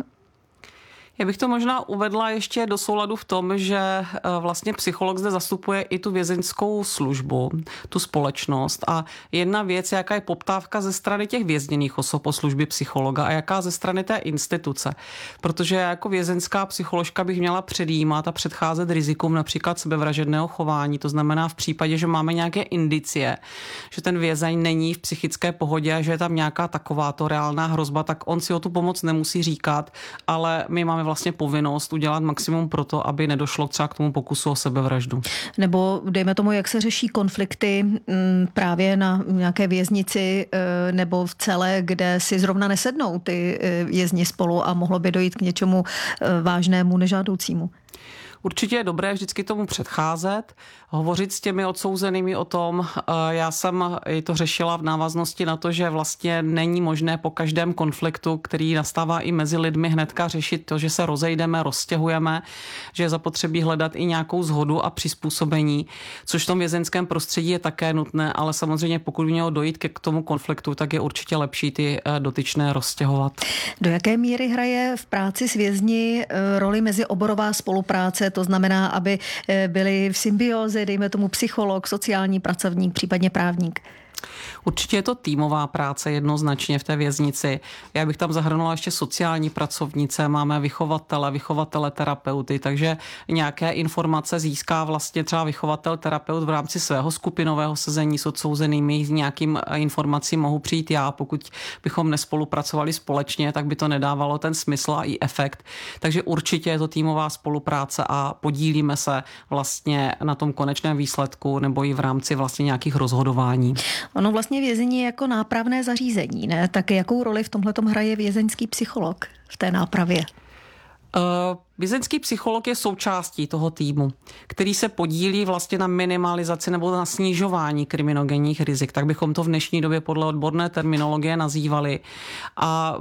Já bych to možná uvedla ještě do souladu v tom, že vlastně psycholog zde zastupuje i tu vězeňskou službu, tu společnost, a jedna věc, jaká je poptávka ze strany těch vězněných osob o služby psychologa a jaká ze strany té instituce. Protože jako vězeňská psycholožka bych měla předjímat a předcházet rizikům například sebevražedného chování. To znamená v případě, že máme nějaké indicie, že ten vězeň není v psychické pohodě a že je tam nějaká takováto reálná hrozba, tak on si o tu pomoc nemusí říkat, ale my máme vlastně povinnost udělat maximum pro to, aby nedošlo třeba k tomu pokusu o sebevraždu. Nebo dejme tomu, jak se řeší konflikty právě na nějaké věznici nebo v celé, kde si zrovna nesednou ty vězni spolu a mohlo by dojít k něčemu vážnému, nežádoucímu. Určitě je dobré vždycky tomu předcházet, hovořit s těmi odsouzenými o tom. Já jsem i to řešila v návaznosti na to, že vlastně není možné po každém konfliktu, který nastává i mezi lidmi, hnedka řešit to, že se rozejdeme, rozstěhujeme, že je zapotřebí hledat i nějakou shodu a přizpůsobení, což v tom vězeňském prostředí je také nutné, ale samozřejmě pokud by mělo dojít k tomu konfliktu, tak je určitě lepší ty dotyčné rozstěhovat. Do jaké míry hraje v práci s vězni roli mezioborová spolupráce? To znamená, aby byli v symbioze, dejme tomu psycholog, sociální pracovník, případně právník. Určitě je to týmová práce jednoznačně v té věznici. Já bych tam zahrnula ještě sociální pracovnice, máme vychovatele, vychovatele terapeuty, takže nějaké informace získá vlastně třeba vychovatel terapeut v rámci svého skupinového sezení s odsouzenými. S nějakým informacím mohu přijít já, pokud bychom nespolupracovali společně, tak by to nedávalo ten smysl a i efekt. Takže určitě je to týmová spolupráce a podílíme se vlastně na tom konečném výsledku nebo i v rámci vlastně nějakých rozhodování. Ono vlastně vězení je jako nápravné zařízení, ne? Tak jakou roli v tomhletom hraje vězeňský psycholog v té nápravě? Uh, vězeňský psycholog je součástí toho týmu, který se podílí vlastně na minimalizaci nebo na snižování kriminogenních rizik. Tak bychom to v dnešní době podle odborné terminologie nazývali. A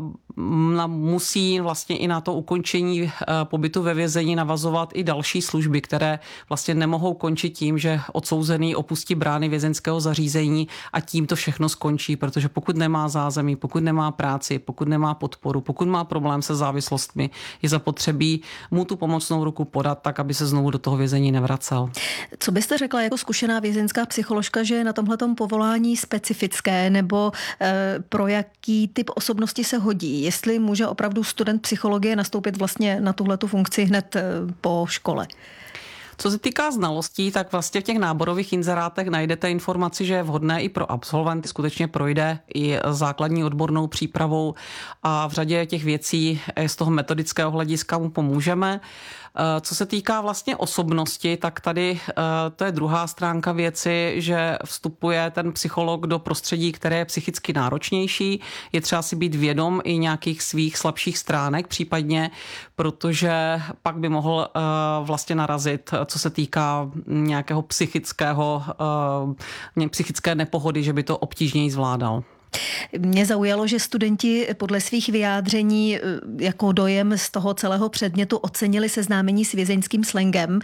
musí vlastně i na to ukončení pobytu ve vězení navazovat i další služby, které vlastně nemohou končit tím, že odsouzený opustí brány vězeňského zařízení a tím to všechno skončí, protože pokud nemá zázemí, pokud nemá práci, pokud nemá podporu, pokud má problém se závislostmi, je zapotřebí mu tu pomocnou ruku podat tak, aby se znovu do toho vězení nevracel. Co byste řekla jako zkušená vězeňská psycholožka, že je na tomhletom povolání specifické, nebo e, pro jaký typ osobnosti se hodí? Jestli může opravdu student psychologie nastoupit vlastně na tuhletu funkci hned e, po škole? Co se týká znalostí, tak vlastně v těch náborových inzerátech najdete informaci, že je vhodné i pro absolventy, skutečně projde i základní odbornou přípravou a v řadě těch věcí z toho metodického hlediska mu pomůžeme. Co se týká vlastně osobnosti, tak tady to je druhá stránka věci, že vstupuje ten psycholog do prostředí, které je psychicky náročnější. Je třeba si být vědom i nějakých svých slabších stránek případně, protože pak by mohl vlastně narazit, co se týká nějakého psychického, psychické nepohody, že by to obtížněji zvládal. Mě zaujalo, že studenti podle svých vyjádření jako dojem z toho celého předmětu ocenili seznámení s vězeňským slangem.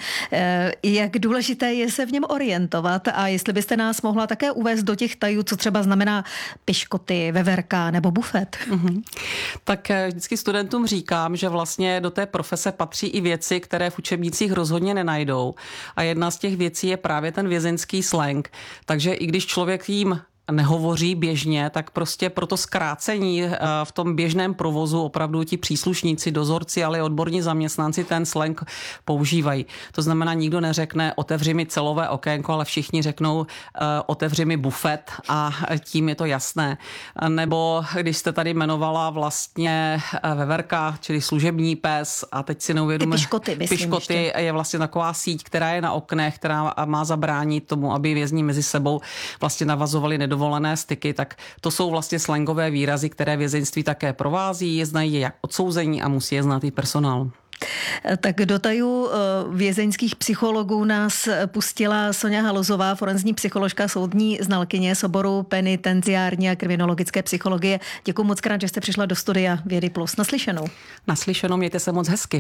Jak důležité je se v něm orientovat a jestli byste nás mohla také uvést do těch tajů, co třeba znamená piškoty, veverka nebo bufet. Mm-hmm. Tak vždycky studentům říkám, že vlastně do té profese patří i věci, které v učebnicích rozhodně nenajdou. A jedna z těch věcí je právě ten vězeňský slang. Takže i když člověk jim nehovoří běžně, tak prostě pro to zkrácení v tom běžném provozu opravdu ti příslušníci, dozorci, ale i odborní zaměstnanci ten slang používají. To znamená, nikdo neřekne otevři mi celové okénko, ale všichni řeknou otevři mi bufet a tím je to jasné. Nebo když jste tady jmenovala vlastně veverka, čili služební pes a teď si neuvědomujeme. Piškoty, myslím, piškoty ještě. Je vlastně taková síť, která je na oknech, která má zabránit tomu, aby vězni mezi sebou vlastně navazovali nedovolené styky, tak to jsou vlastně slangové výrazy, které vězeňství také provází, je znají jak odsouzení a musí je znát i personál. Tak do tajů vězeňských psychologů nás pustila Soňa Halozová, forenzní psycholožka, soudní znalkyně z oboru penitenciární a kriminologické psychologie. Děkuji moc krát, že jste přišla do studia Vědy Plus. Naslyšenou. Naslyšenou, mějte se moc hezky.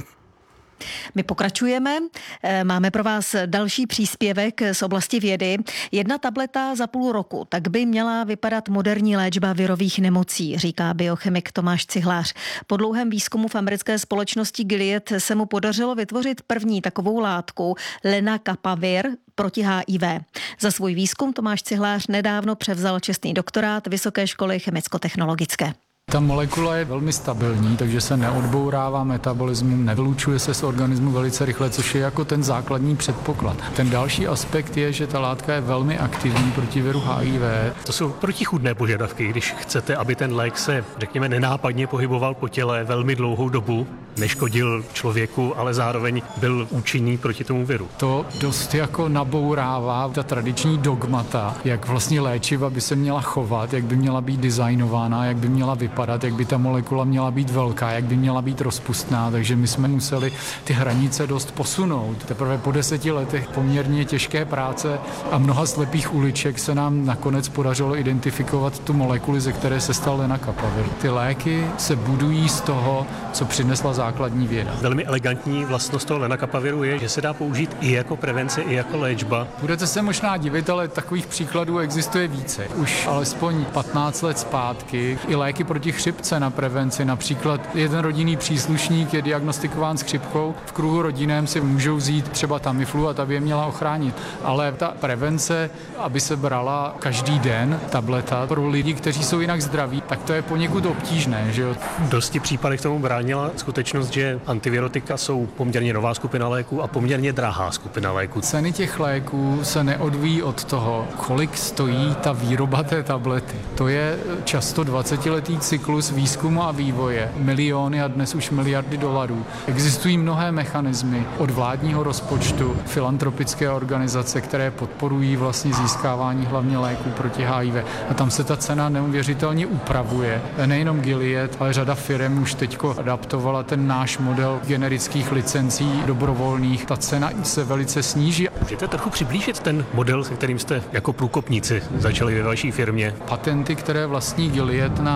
My pokračujeme. Máme pro vás další příspěvek z oblasti vědy. Jedna tableta za půl roku, tak by měla vypadat moderní léčba virových nemocí, říká biochemik Tomáš Cihlář. Po dlouhém výzkumu v americké společnosti Gilead se mu podařilo vytvořit první takovou látku lenacapavir proti H I V. Za svůj výzkum Tomáš Cihlář nedávno převzal čestný doktorát Vysoké školy chemicko-technologické. Ta molekula je velmi stabilní, takže se neodbourává metabolismu, nevylučuje se z organismu velice rychle, což je jako ten základní předpoklad. Ten další aspekt je, že ta látka je velmi aktivní proti viru H I V. To jsou protichůdné požadavky, když chcete, aby ten lék se, řekněme, nenápadně pohyboval po těle velmi dlouhou dobu, neškodil člověku, ale zároveň byl účinný proti tomu viru. To dost jako nabourává ta tradiční dogmata, jak vlastně léčiva by se měla chovat, jak by měla být designována, jak by měla vypadat, jak by ta molekula měla být velká, jak by měla být rozpustná, takže my jsme museli ty hranice dost posunout. Teprve po deseti letech poměrně těžké práce a mnoha slepých uliček se nám nakonec podařilo identifikovat tu molekuli, ze které se stal lenacapavir. Ty léky se budují z toho, co přinesla základní věda. Velmi elegantní vlastnost toho lenacapaviru je, že se dá použít i jako prevence, i jako léčba. Budete se možná divit, ale takových příkladů existuje více. Už alespoň patnáct let zpátky i léky proti chřipce na prevenci. Například jeden rodinný příslušník je diagnostikován s chřipkou, v kruhu rodinném si můžou vzít třeba Tamiflu a ta by je měla ochránit. Ale ta prevence, aby se brala každý den tableta pro lidi, kteří jsou jinak zdraví, tak to je poněkud obtížné, že jo? V dosti případech tomu bránila skutečnost, že antivirotika jsou poměrně nová skupina léků a poměrně drahá skupina léků. Ceny těch léků se neodvíjí od toho, kolik stojí ta výroba té tablety. To je často dvacetiletý cyklus výzkumu a vývoje, miliony a dnes už miliardy dolarů. Existují mnohé mechanismy od vládního rozpočtu, filantropické organizace, které podporují vlastně získávání hlavně léků proti H I V. A tam se ta cena neuvěřitelně upravuje. Nejenom Gilead, ale řada firem už teďko adaptovala ten náš model generických licencí dobrovolných. Ta cena se velice sníží. Můžete trochu přiblížit ten model, se kterým jste jako průkopníci začali ve vaší firmě? Patenty, které vlastní Gilead na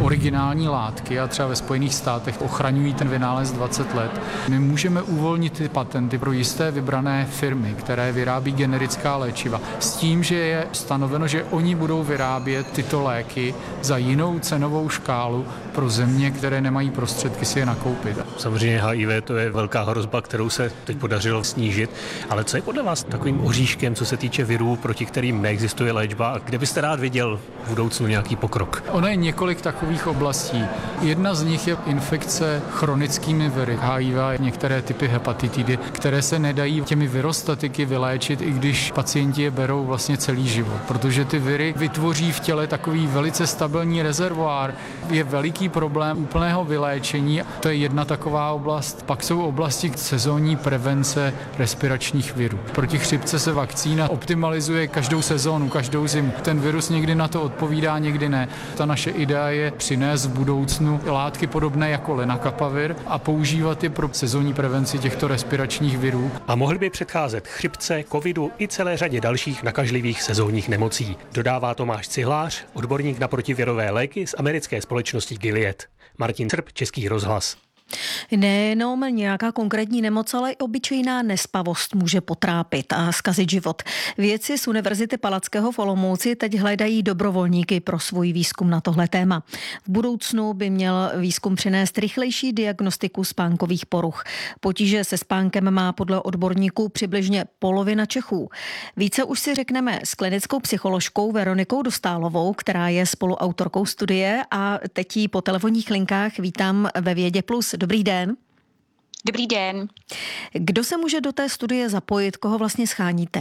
originální látky a třeba ve Spojených státech ochraňují ten vynález dvacet let. My můžeme uvolnit ty patenty pro jisté vybrané firmy, které vyrábí generická léčiva, s tím, že je stanoveno, že oni budou vyrábět tyto léky za jinou cenovou škálu pro země, které nemají prostředky si je nakoupit. Samozřejmě H I V to je velká hrozba, kterou se teď podařilo snížit, ale co je podle vás takovým oříškem, co se týče virů, proti kterým neexistuje léčba a kde byste rád viděl v budoucnu nějaký pokrok? Ono je několik takových oblastí. Jedna z nich je infekce chronickými viry, H I V a některé typy hepatitidy, které se nedají těmi virostatiky vyléčit, i když pacienti je berou vlastně celý život, protože ty viry vytvoří v těle takový velice stabilní rezervoár. Je veliký problém úplného vyléčení, to je jedna taková oblast. Pak jsou oblasti sezónní prevence respiračních virů. Proti chřipce se vakcína optimalizuje každou sezónu, každou zimu. Ten virus někdy na to odpovídá, někdy ne. Ta naše idea je přinést v budoucnu látky podobné jako lenacapavir a používat je pro sezónní prevenci těchto respiračních virů. A mohly by předcházet chřipce, covidu i celé řadě dalších nakažlivých sezónních nemocí. Dodává Tomáš Cihlář, odborník na protivirové léky z americké společnosti Gilead. Martin Srb, Český rozhlas. Nejenom nějaká konkrétní nemoc, ale i obyčejná nespavost může potrápit a zkazit život. Vědci z Univerzity Palackého v Olomouci teď hledají dobrovolníky pro svůj výzkum na tohle téma. V budoucnu by měl výzkum přinést rychlejší diagnostiku spánkových poruch. Potíže se spánkem má podle odborníků přibližně polovina Čechů. Více už si řekneme s klinickou psycholožkou Veronikou Dostálovou, která je spoluautorkou studie, a teď ji po telefonních linkách vítám ve Vědě Plus. Dobrý den. Dobrý den. Kdo se může do té studie zapojit, koho vlastně scháníte?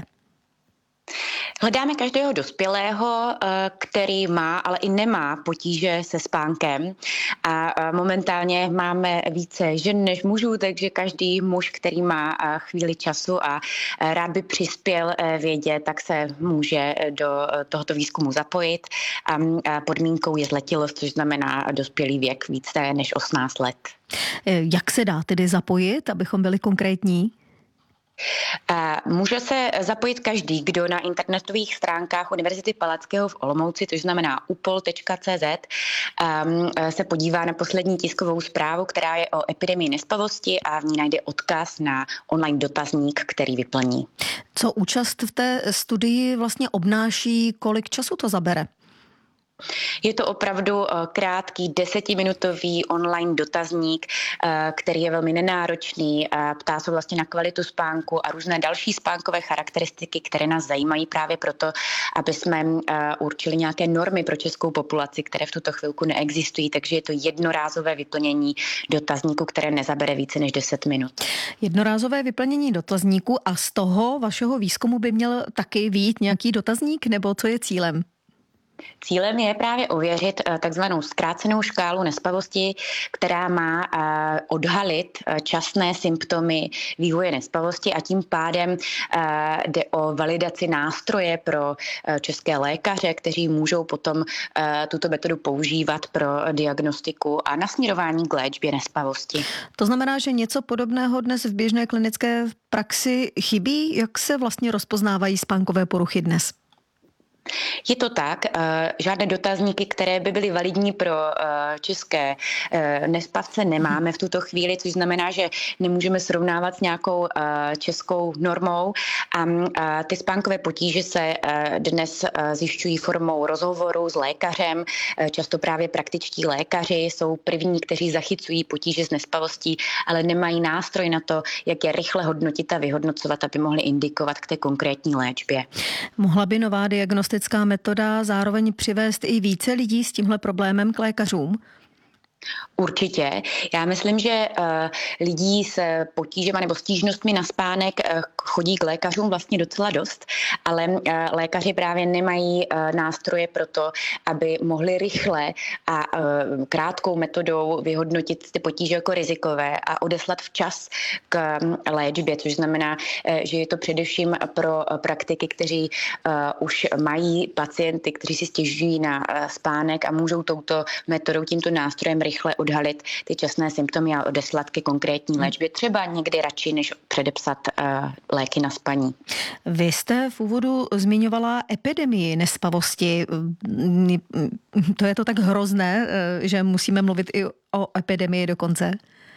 Hledáme každého dospělého, který má, ale i nemá potíže se spánkem. A momentálně máme více žen než mužů, takže každý muž, který má chvíli času a rád by přispěl vědě, tak se může do tohoto výzkumu zapojit. A podmínkou je zletilost, což znamená dospělý věk více než osmnáct let. Jak se dá tedy zapojit, abychom byli konkrétní? Může se zapojit každý, kdo na internetových stránkách Univerzity Palackého v Olomouci, což znamená upol tečka cé zet, se podívá na poslední tiskovou zprávu, která je o epidemii nespavosti, a v ní najde odkaz na online dotazník, který vyplní. Co účast v té studii vlastně obnáší, kolik času to zabere? Je to opravdu krátký desetiminutový online dotazník, který je velmi nenáročný, ptá se vlastně na kvalitu spánku a různé další spánkové charakteristiky, které nás zajímají právě proto, aby jsme určili nějaké normy pro českou populaci, které v tuto chvilku neexistují, takže je to jednorázové vyplnění dotazníku, které nezabere více než deset minut. Jednorázové vyplnění dotazníku, a z toho vašeho výzkumu by měl taky vyjít nějaký dotazník, nebo co je cílem? Cílem je právě ověřit takzvanou zkrácenou škálu nespavosti, která má odhalit časné symptomy vývoje nespavosti, a tím pádem jde o validaci nástroje pro české lékaře, kteří můžou potom tuto metodu používat pro diagnostiku a nasměrování k léčbě nespavosti. To znamená, že něco podobného dnes v běžné klinické praxi chybí? Jak se vlastně rozpoznávají spánkové poruchy dnes? Je to tak, žádné dotazníky, které by byly validní pro české nespavce, nemáme v tuto chvíli, což znamená, že nemůžeme srovnávat s nějakou českou normou, a ty spánkové potíže se dnes zjišťují formou rozhovoru s lékařem. Často právě praktičtí lékaři jsou první, kteří zachycují potíže s nespavostí, ale nemají nástroj na to, jak je rychle hodnotit a vyhodnocovat, aby mohli indikovat k té konkrétní léčbě. Mohla by nová diagnostická metoda zároveň přivést i více lidí s tímhle problémem k lékařům? Určitě. Já myslím, že uh, lidí s potížemi nebo stížnostmi na spánek uh, chodí k lékařům vlastně docela dost, ale uh, lékaři právě nemají uh, nástroje pro to, aby mohli rychle a uh, krátkou metodou vyhodnotit ty potíže jako rizikové a odeslat včas k um, léčbě, což znamená, uh, že je to především pro uh, praktiky, kteří uh, už mají pacienty, kteří si stěžují na uh, spánek a můžou touto metodou, tímto nástrojem rychle rychle odhalit ty časné symptomy a odeslat ke konkrétní léčbě, třeba někdy radši, než předepsat uh, léky na spaní. Vy jste v úvodu zmiňovala epidemii nespavosti. To je to tak hrozné, že musíme mluvit i o epidemii dokonce?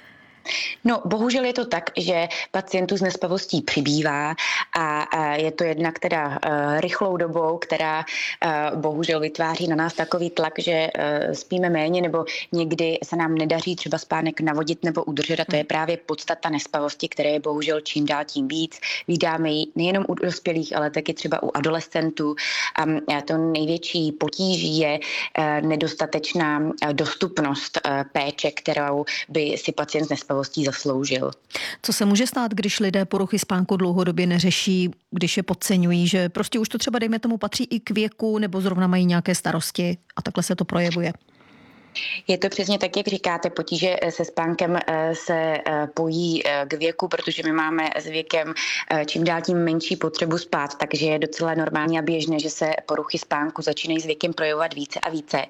No, bohužel je to tak, že pacientů s nespavostí přibývá a je to jednak teda rychlou dobou, která bohužel vytváří na nás takový tlak, že spíme méně nebo někdy se nám nedaří třeba spánek navodit nebo udržet a to je právě podstata nespavosti, které je bohužel čím dál tím víc. Vídáme ji nejenom u dospělých, ale taky třeba u adolescentů a to největší potíží je nedostatečná dostupnost péče, kterou by si pacient s nespavostí zasloužil. Co se může stát, když lidé poruchy spánku dlouhodobě neřeší, když je podceňují, že prostě už to třeba, dejme tomu, patří i k věku nebo zrovna mají nějaké starosti a takhle se to projevuje? Je to přesně tak, jak říkáte, potíže se spánkem se pojí k věku, protože my máme s věkem čím dál tím menší potřebu spát, takže je docela normální a běžné, že se poruchy spánku začínají s věkem projevovat více a více.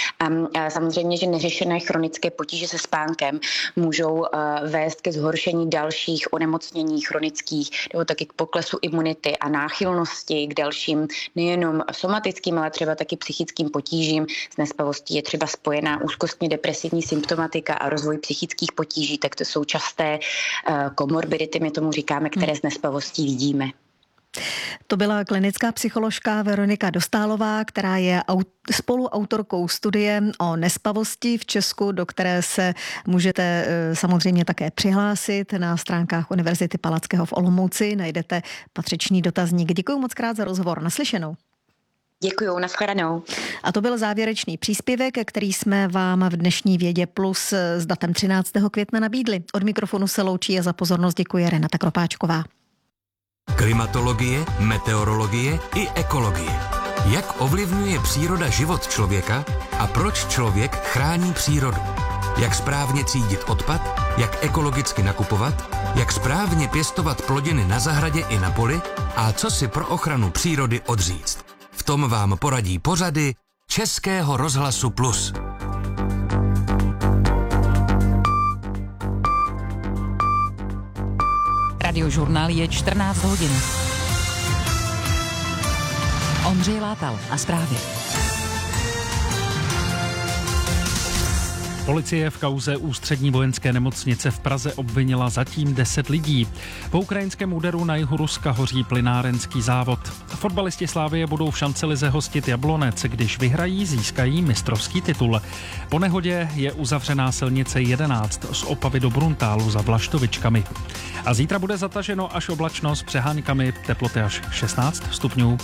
A samozřejmě, že neřešené chronické potíže se spánkem můžou vést ke zhoršení dalších onemocnění chronických, nebo taky k poklesu imunity a náchylnosti k dalším nejenom somatickým, ale třeba taky psychickým potížím. S nespavostí je třeba spojená úzkostně depresivní symptomatika a rozvoj psychických potíží, tak to jsou časté komorbidity, my tomu říkáme, které s nespavostí vidíme. To byla klinická psycholožka Veronika Dostálová, která je spoluautorkou studie o nespavosti v Česku, do které se můžete samozřejmě také přihlásit na stránkách Univerzity Palackého v Olomouci. Najdete patřičný dotazník. Děkuji moc krát za rozhovor. Naslyšenou. Děkuju, nashledanou. A to byl závěrečný příspěvek, který jsme vám v dnešní Vědě Plus s datem třináctého května nabídli. Od mikrofonu se loučí a za pozornost děkuje Renata Kropáčková. Klimatologie, meteorologie i ekologie. Jak ovlivňuje příroda život člověka a proč člověk chrání přírodu? Jak správně třídit odpad, jak ekologicky nakupovat, jak správně pěstovat plodiny na zahradě i na poli a co si pro ochranu přírody odříct. V tom vám poradí pořady Českého rozhlasu Plus. Radiožurnál je čtrnáct hodin. Ondřej Látal a zprávy. Policie v kauze Ústřední vojenské nemocnice v Praze obvinila zatím deset lidí. Po ukrajinském úderu na jihu Ruska hoří plynárenský závod. Fotbalisti Slavie budou v šancelize hostit Jablonec, když vyhrají, získají mistrovský titul. Po nehodě je uzavřená silnice jedenáct z Opavy do Bruntálu za Vlaštovičkami. A zítra bude zataženo až oblačno s přeháňkami, teploty až šestnáct stupňů.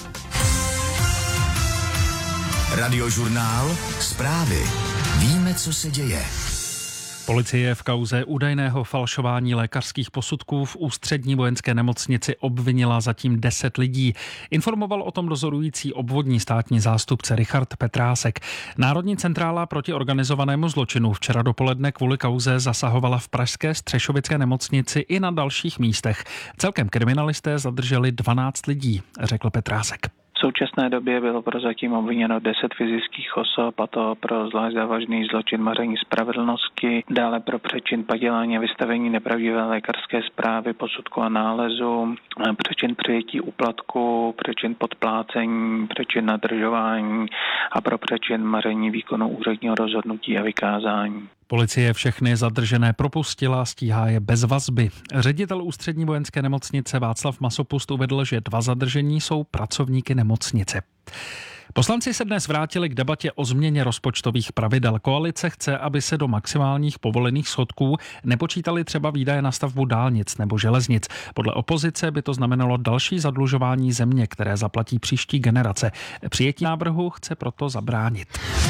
Radiožurnál, zprávy. Víme, co se děje. Policie v kauze údajného falšování lékařských posudků v Ústřední vojenské nemocnici obvinila zatím deset lidí. Informoval o tom dozorující obvodní státní zástupce Richard Petrásek. Národní centrála proti organizovanému zločinu včera dopoledne kvůli kauze zasahovala v pražské Střešovické nemocnici i na dalších místech. Celkem kriminalisté zadrželi dvanáct lidí, řekl Petrásek. V současné době bylo prozatím obviněno deset fyzických osob, a to pro zvlášť závažný zločin maření spravedlnosti, dále pro přečin padělání a vystavení nepravdivé lékařské zprávy, posudku a nálezu, přečin přijetí úplatku, přečin podplácení, přečin nadržování a pro přečin maření výkonu úředního rozhodnutí a vykázání. Policie všechny zadržené propustila, stíhá je bez vazby. Ředitel Ústřední vojenské nemocnice Václav Masopust uvedl, že dva zadržení jsou pracovníky nemocnice. Poslanci se dnes vrátili k debatě o změně rozpočtových pravidel. Koalice chce, aby se do maximálních povolených schodků nepočítali třeba výdaje na stavbu dálnic nebo železnic. Podle opozice by to znamenalo další zadlužování země, které zaplatí příští generace. Přijetí návrhu chce proto zabránit.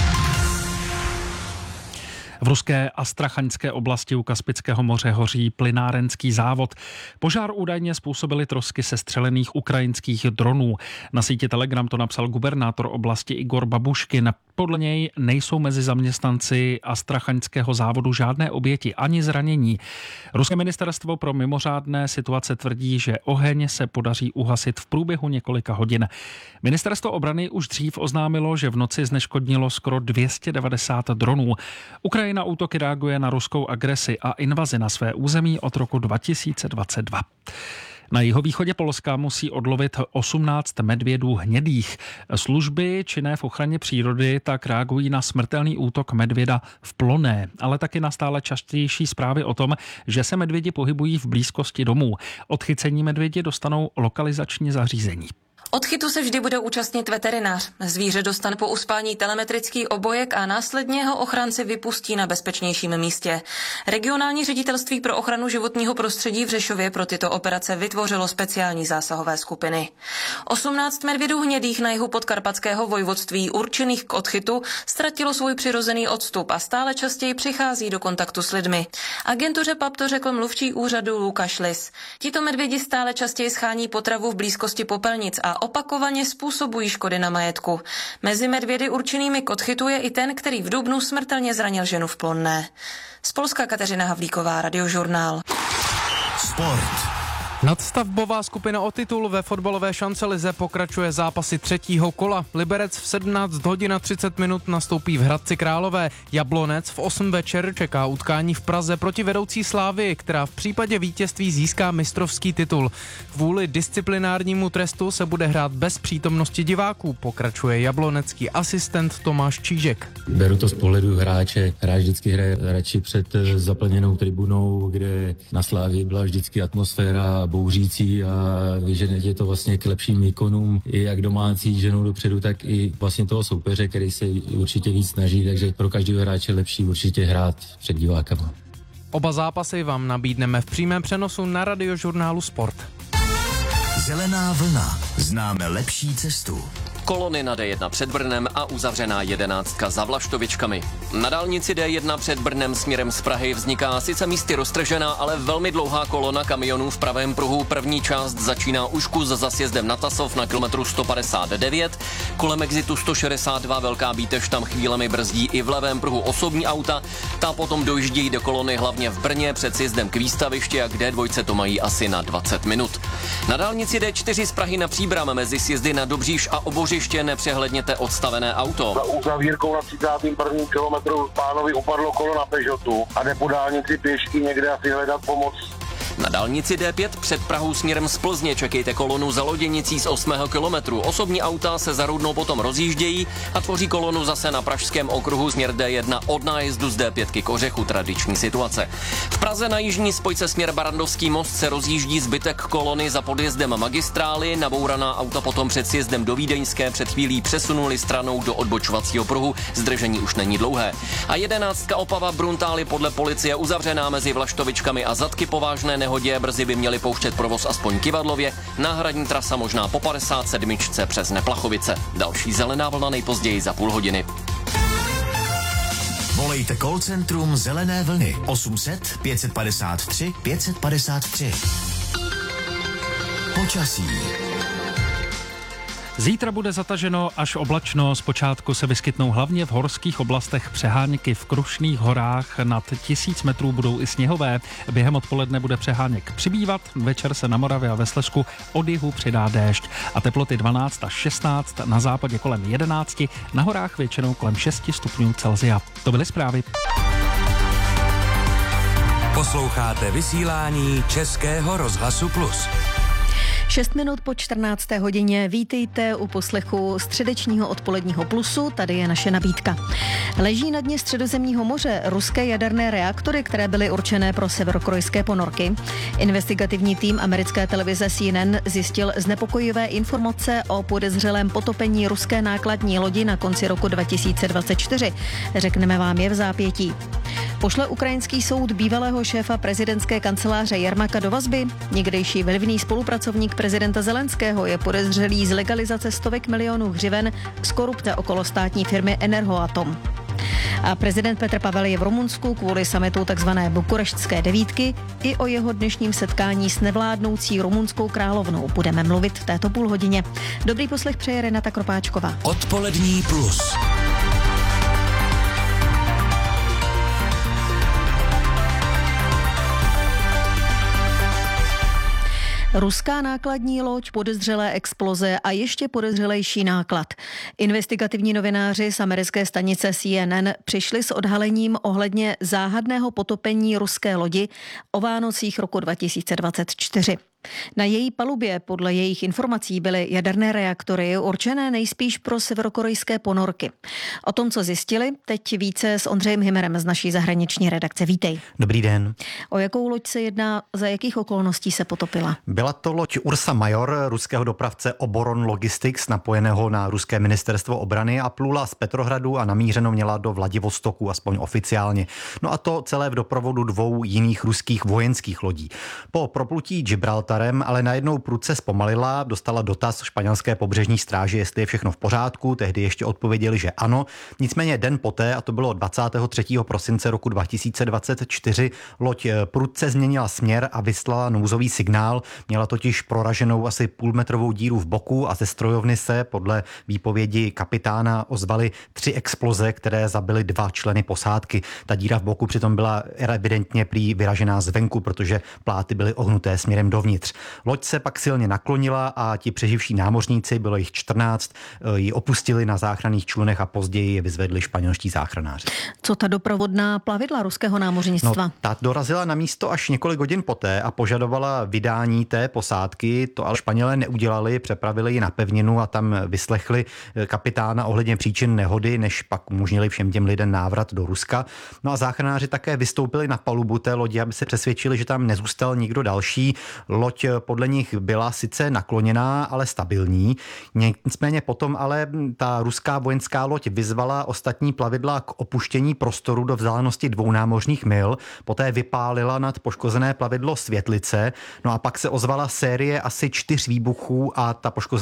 V ruské Astrachaňské oblasti u Kaspického moře hoří plynárenský závod. Požár údajně způsobily trosky sestřelených ukrajinských dronů. Na síti Telegram to napsal gubernátor oblasti Igor Babuškin. Podle něj nejsou mezi zaměstnanci Astrachaňského závodu žádné oběti ani zranění. Ruské ministerstvo pro mimořádné situace tvrdí, že oheň se podaří uhasit v průběhu několika hodin. Ministerstvo obrany už dřív oznámilo, že v noci zneškodnilo skoro dvě stě devadesát dronů. Ukrajina Ukrajina útoky reaguje na ruskou agresi a invazi na své území od roku dva tisíce dvacet dva. Na jihovýchodě Polska musí odlovit osmnáct medvědů hnědých. Služby činné v ochraně přírody tak reagují na smrtelný útok medvěda v Ploné, ale taky na stále častější zprávy o tom, že se medvědi pohybují v blízkosti domů. Odchycení medvědi dostanou lokalizační zařízení. Odchytu se vždy bude účastnit veterinář. Zvíře dostane po uspání telemetrický obojek a následně ho ochránci vypustí na bezpečnějším místě. Regionální ředitelství pro ochranu životního prostředí v Řešově pro tyto operace vytvořilo speciální zásahové skupiny. osmnáct medvědů hnědých na jihu podkarpatského vojvodství určených k odchytu ztratilo svůj přirozený odstup a stále častěji přichází do kontaktu s lidmi. Agentuře P A P to řekl mluvčí úřadu Lukáš Lis. Tito medvědi stále častěji schání potravu v blízkosti popelnic a opakovaně způsobují škody na majetku. Mezi medvědy určenými k odchytu je i ten, který v dubnu smrtelně zranil ženu v Plonné. Z Polska Kateřina Havlíková, Radiožurnál. Sport. Nadstavbová skupina o titul ve fotbalové šancelize pokračuje zápasy třetího kola. Liberec v sedmnáct hodin a třicet minut nastoupí v Hradci Králové. Jablonec v osm večer čeká utkání v Praze proti vedoucí Slávii, která v případě vítězství získá mistrovský titul. Kvůli disciplinárnímu trestu se bude hrát bez přítomnosti diváků, pokračuje jablonecký asistent Tomáš Čížek. Beru to z pohledu hráče. Hráč vždycky hraje radši před zaplněnou tribunou, kde na Slávii byla vždycky atmosféra bouřící a vyžene je to vlastně k lepším výkonům i jak domácí ženou dopředu, tak i vlastně toho soupeře, který se určitě víc snaží, takže pro každého hráče lepší určitě hrát před divákama. Oba zápasy vám nabídneme v přímém přenosu na Radiožurnálu Sport. Zelená vlna. Známe lepší cestu. Kolony na D jedna před Brnem a uzavřená jedenáctka za Vlaštovičkami. Na dálnici D jedna před Brnem směrem z Prahy vzniká sice místy roztržená, ale velmi dlouhá kolona kamionů v pravém pruhu. První část začíná už kus za sjezdem na Tasov na kilometru sto padesát devět. Kolem exitu sto šedesát dva velká Bítež tam chvílemi brzdí i v levém pruhu osobní auta. Ta potom dojíždějí do kolony hlavně v Brně před sjezdem k výstavišti a k D dva to mají asi na dvacet minut. Na dálnici D čtyři z Prahy na Příbram mezi sjezdy na Dobříž a Obořiště nepřehledněte odstavené auto. Za uzavírkou na třicátém prvním kilometru pánovi upadlo kolo na Peugeotu a jde po dálnici pěšky někde asi hledat pomoc. Na dálnici D pět před Prahou směrem z Plzně čekejte kolonu za Loděnicí z osmého kilometru. Osobní auta se za Rudnou potom rozjíždějí a tvoří kolonu zase na pražském okruhu směr D jedna od nájezdu z D pět k Kořechu, tradiční situace. V Praze na jižní spojce směr Barandovský most se rozjíždí zbytek kolony za podjezdem magistrály, nabouraná auta potom před sjezdem do Vídeňské před chvílí přesunuli stranou do odbočovacího pruhu, zdržení už není dlouhé. A jedenáctka Opava Bruntály podle policie uzavřená mezi Vlaštovičkami a Zadky po vážné nehodě, brzy by měli pouštět provoz aspoň Kivadlově, náhradní trasa možná po padesát sedm přes Neplachovice. Další zelená vlna nejpozději za půl hodiny. Volejte call centrum Zelené vlny osm set pět padesát tři pět padesát tři. Počasí. Zítra bude zataženo až oblačno, zpočátku se vyskytnou hlavně v horských oblastech přeháňky, v Krušných horách nad tisíc metrů budou i sněhové. Během odpoledne bude přeháněk přibývat, večer se na Moravě a ve Slezsku od jihu přidá déšť a teploty dvanáct až šestnáct, na západě kolem jedenáct, na horách většinou kolem šest stupňů Celsia. To byly zprávy. Posloucháte vysílání Českého rozhlasu Plus. šest minut po čtrnácté hodině vítejte u poslechu středečního odpoledního Plusu, tady je naše nabídka. Leží na dně Středozemního moře ruské jaderné reaktory, které byly určené pro severokorejské ponorky. Investigativní tým americké televize C N N zjistil znepokojivé informace o podezřelém potopení ruské nákladní lodi na konci roku dva tisíce dvacet čtyři. Řekneme vám je v zápětí. Pošle ukrajinský soud bývalého šéfa prezidentské kanceláře Jermaka do vazby. Někdejší vlivný spolupracovník prezidenta Zelenského je podezřelý z legalizace stovek milionů hřiven z korupce okolo státní firmy Energoatom. A prezident Petr Pavel je v Rumunsku kvůli summitu tzv. Bukureštské devítky. I o jeho dnešním setkání s nevládnoucí rumunskou královnou budeme mluvit v této půlhodině. Dobrý poslech přeje Renata Kropáčková. Odpolední Plus. Ruská nákladní loď, podezřelé exploze a ještě podezřelejší náklad. Investigativní novináři z americké stanice C N N přišli s odhalením ohledně záhadného potopení ruské lodi o Vánocích roku dva tisíce dvacet čtyři. Na její palubě podle jejich informací byly jaderné reaktory určené nejspíš pro severokorejské ponorky. O tom, co zjistili, teď více s Ondřejem Hymerem z naší zahraniční redakce. Vítej. Dobrý den. O jakou loď se jedná, za jakých okolností se potopila? Byla to loď Ursa Major, ruského dopravce Oboron Logistics, napojeného na ruské ministerstvo obrany a plula z Petrohradu a namířeno měla do Vladivostoku, aspoň oficiálně. No a to celé v doprovodu dvou jiných ruských vojenských lodí. Po proplutí Gibraltar ale najednou prudce zpomalila, dostala dotaz španělské pobřežní stráže, jestli je všechno v pořádku, tehdy ještě odpověděli, že ano. Nicméně den poté, a to bylo dvacátého třetího prosince roku dva tisíce dvacet čtyři, loď prudce změnila směr a vyslala nouzový signál. Měla totiž proraženou asi půlmetrovou díru v boku a ze strojovny se podle výpovědi kapitána ozvaly tři exploze, které zabily dva členy posádky. Ta díra v boku přitom byla evidentně prý vyražená zvenku, protože pláty byly ohnuté směrem dovnitř. Loď se pak silně naklonila a ti přeživší námořníci, bylo jich čtrnáct, ji opustili na záchranných člunech a později je vyzvedli španělští záchranáři. Co ta doprovodná plavidla ruského námořnictva? No, ta dorazila na místo až několik hodin poté a požadovala vydání té posádky. To ale Španělé neudělali, přepravili ji na pevninu a tam vyslechli kapitána ohledně příčin nehody, než pak umožnili všem těm lidem návrat do Ruska. No a záchranáři také vystoupili na palubu té lodi, aby se přesvědčili, že tam nezůstal nikdo další. Loď podle nich byla sice nakloněná, ale stabilní. Nicméně potom ale ta ruská vojenská loď vyzvala ostatní plavidla k opuštění prostoru do vzdálenosti dvou námořních mil, poté vypálila nad poškozené plavidlo světlice, no a pak se ozvala série asi čtyř výbuchů a ta poškozená